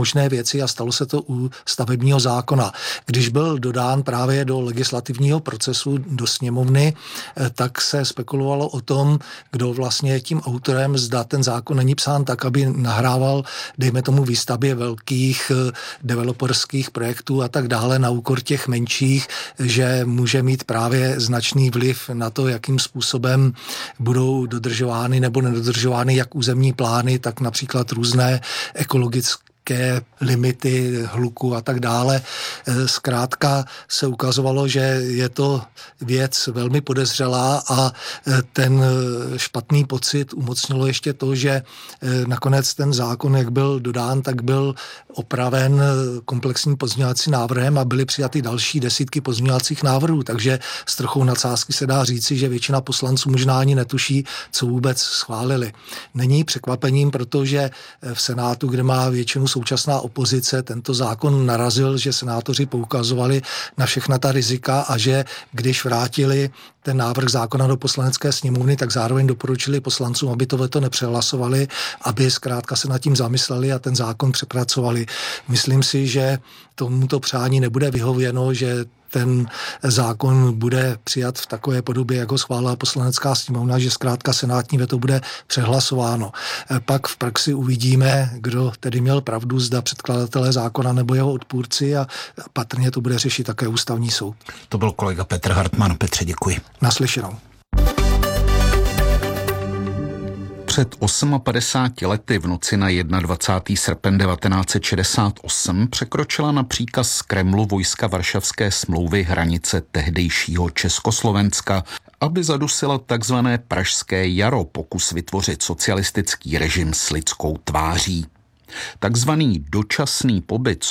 možné věci a stalo se to u stavebního zákona. Když byl dodán právě do legislativního procesu do sněmovny, tak se spekulovalo o tom, kdo vlastně je tím autorem, zda ten zákon není psán tak, aby nahrával, dejme tomu, výstavbě velkých developerských projektů a tak dále na úkor těch menších, že může mít právě značný vliv na to, jakým způsobem budou dodržovány nebo nedodržovány jak územní plány, tak například různé ekologické limity hluku a tak dále. Zkrátka se ukazovalo, že je to věc velmi podezřelá a ten špatný pocit umocnilo ještě to, že nakonec ten zákon, jak byl dodán, tak byl opraven komplexním pozměňovacím návrhem a byly přijaty další desítky pozměňovacích návrhů, takže s trochou nadsázky se dá říci, že většina poslanců možná ani netuší, co vůbec schválili. Není překvapením, protože v Senátu, kde má většinu současná opozice, tento zákon narazil, že senátoři poukazovali na všechna ta rizika a že když vrátili ten návrh zákona do poslanecké sněmovny, tak zároveň doporučili poslancům, aby to veto nepřehlasovali, aby zkrátka se nad tím zamysleli a ten zákon přepracovali. Myslím si, že tomuto přání nebude vyhověno, že ten zákon bude přijat v takové podobě, jako schválila poslanecká sněmovna, že zkrátka senátní veto bude přehlasováno. Pak v praxi uvidíme, kdo tedy měl pravdu, zda předkladatelé zákona nebo jeho odpůrci a patrně to bude řešit také ústavní soud. To byl kolega Petr Hartmann. Petře, děkuji. Naslyšenou. Před padesátmi osmi lety v noci na dvacátého prvního srpen devatenáct set šedesát osm překročila na příkaz z Kremlu vojska Varšavské smlouvy hranice tehdejšího Československa, aby zadusila takzvané Pražské jaro, pokus vytvořit socialistický režim s lidskou tváří. Takzvaný dočasný pobyt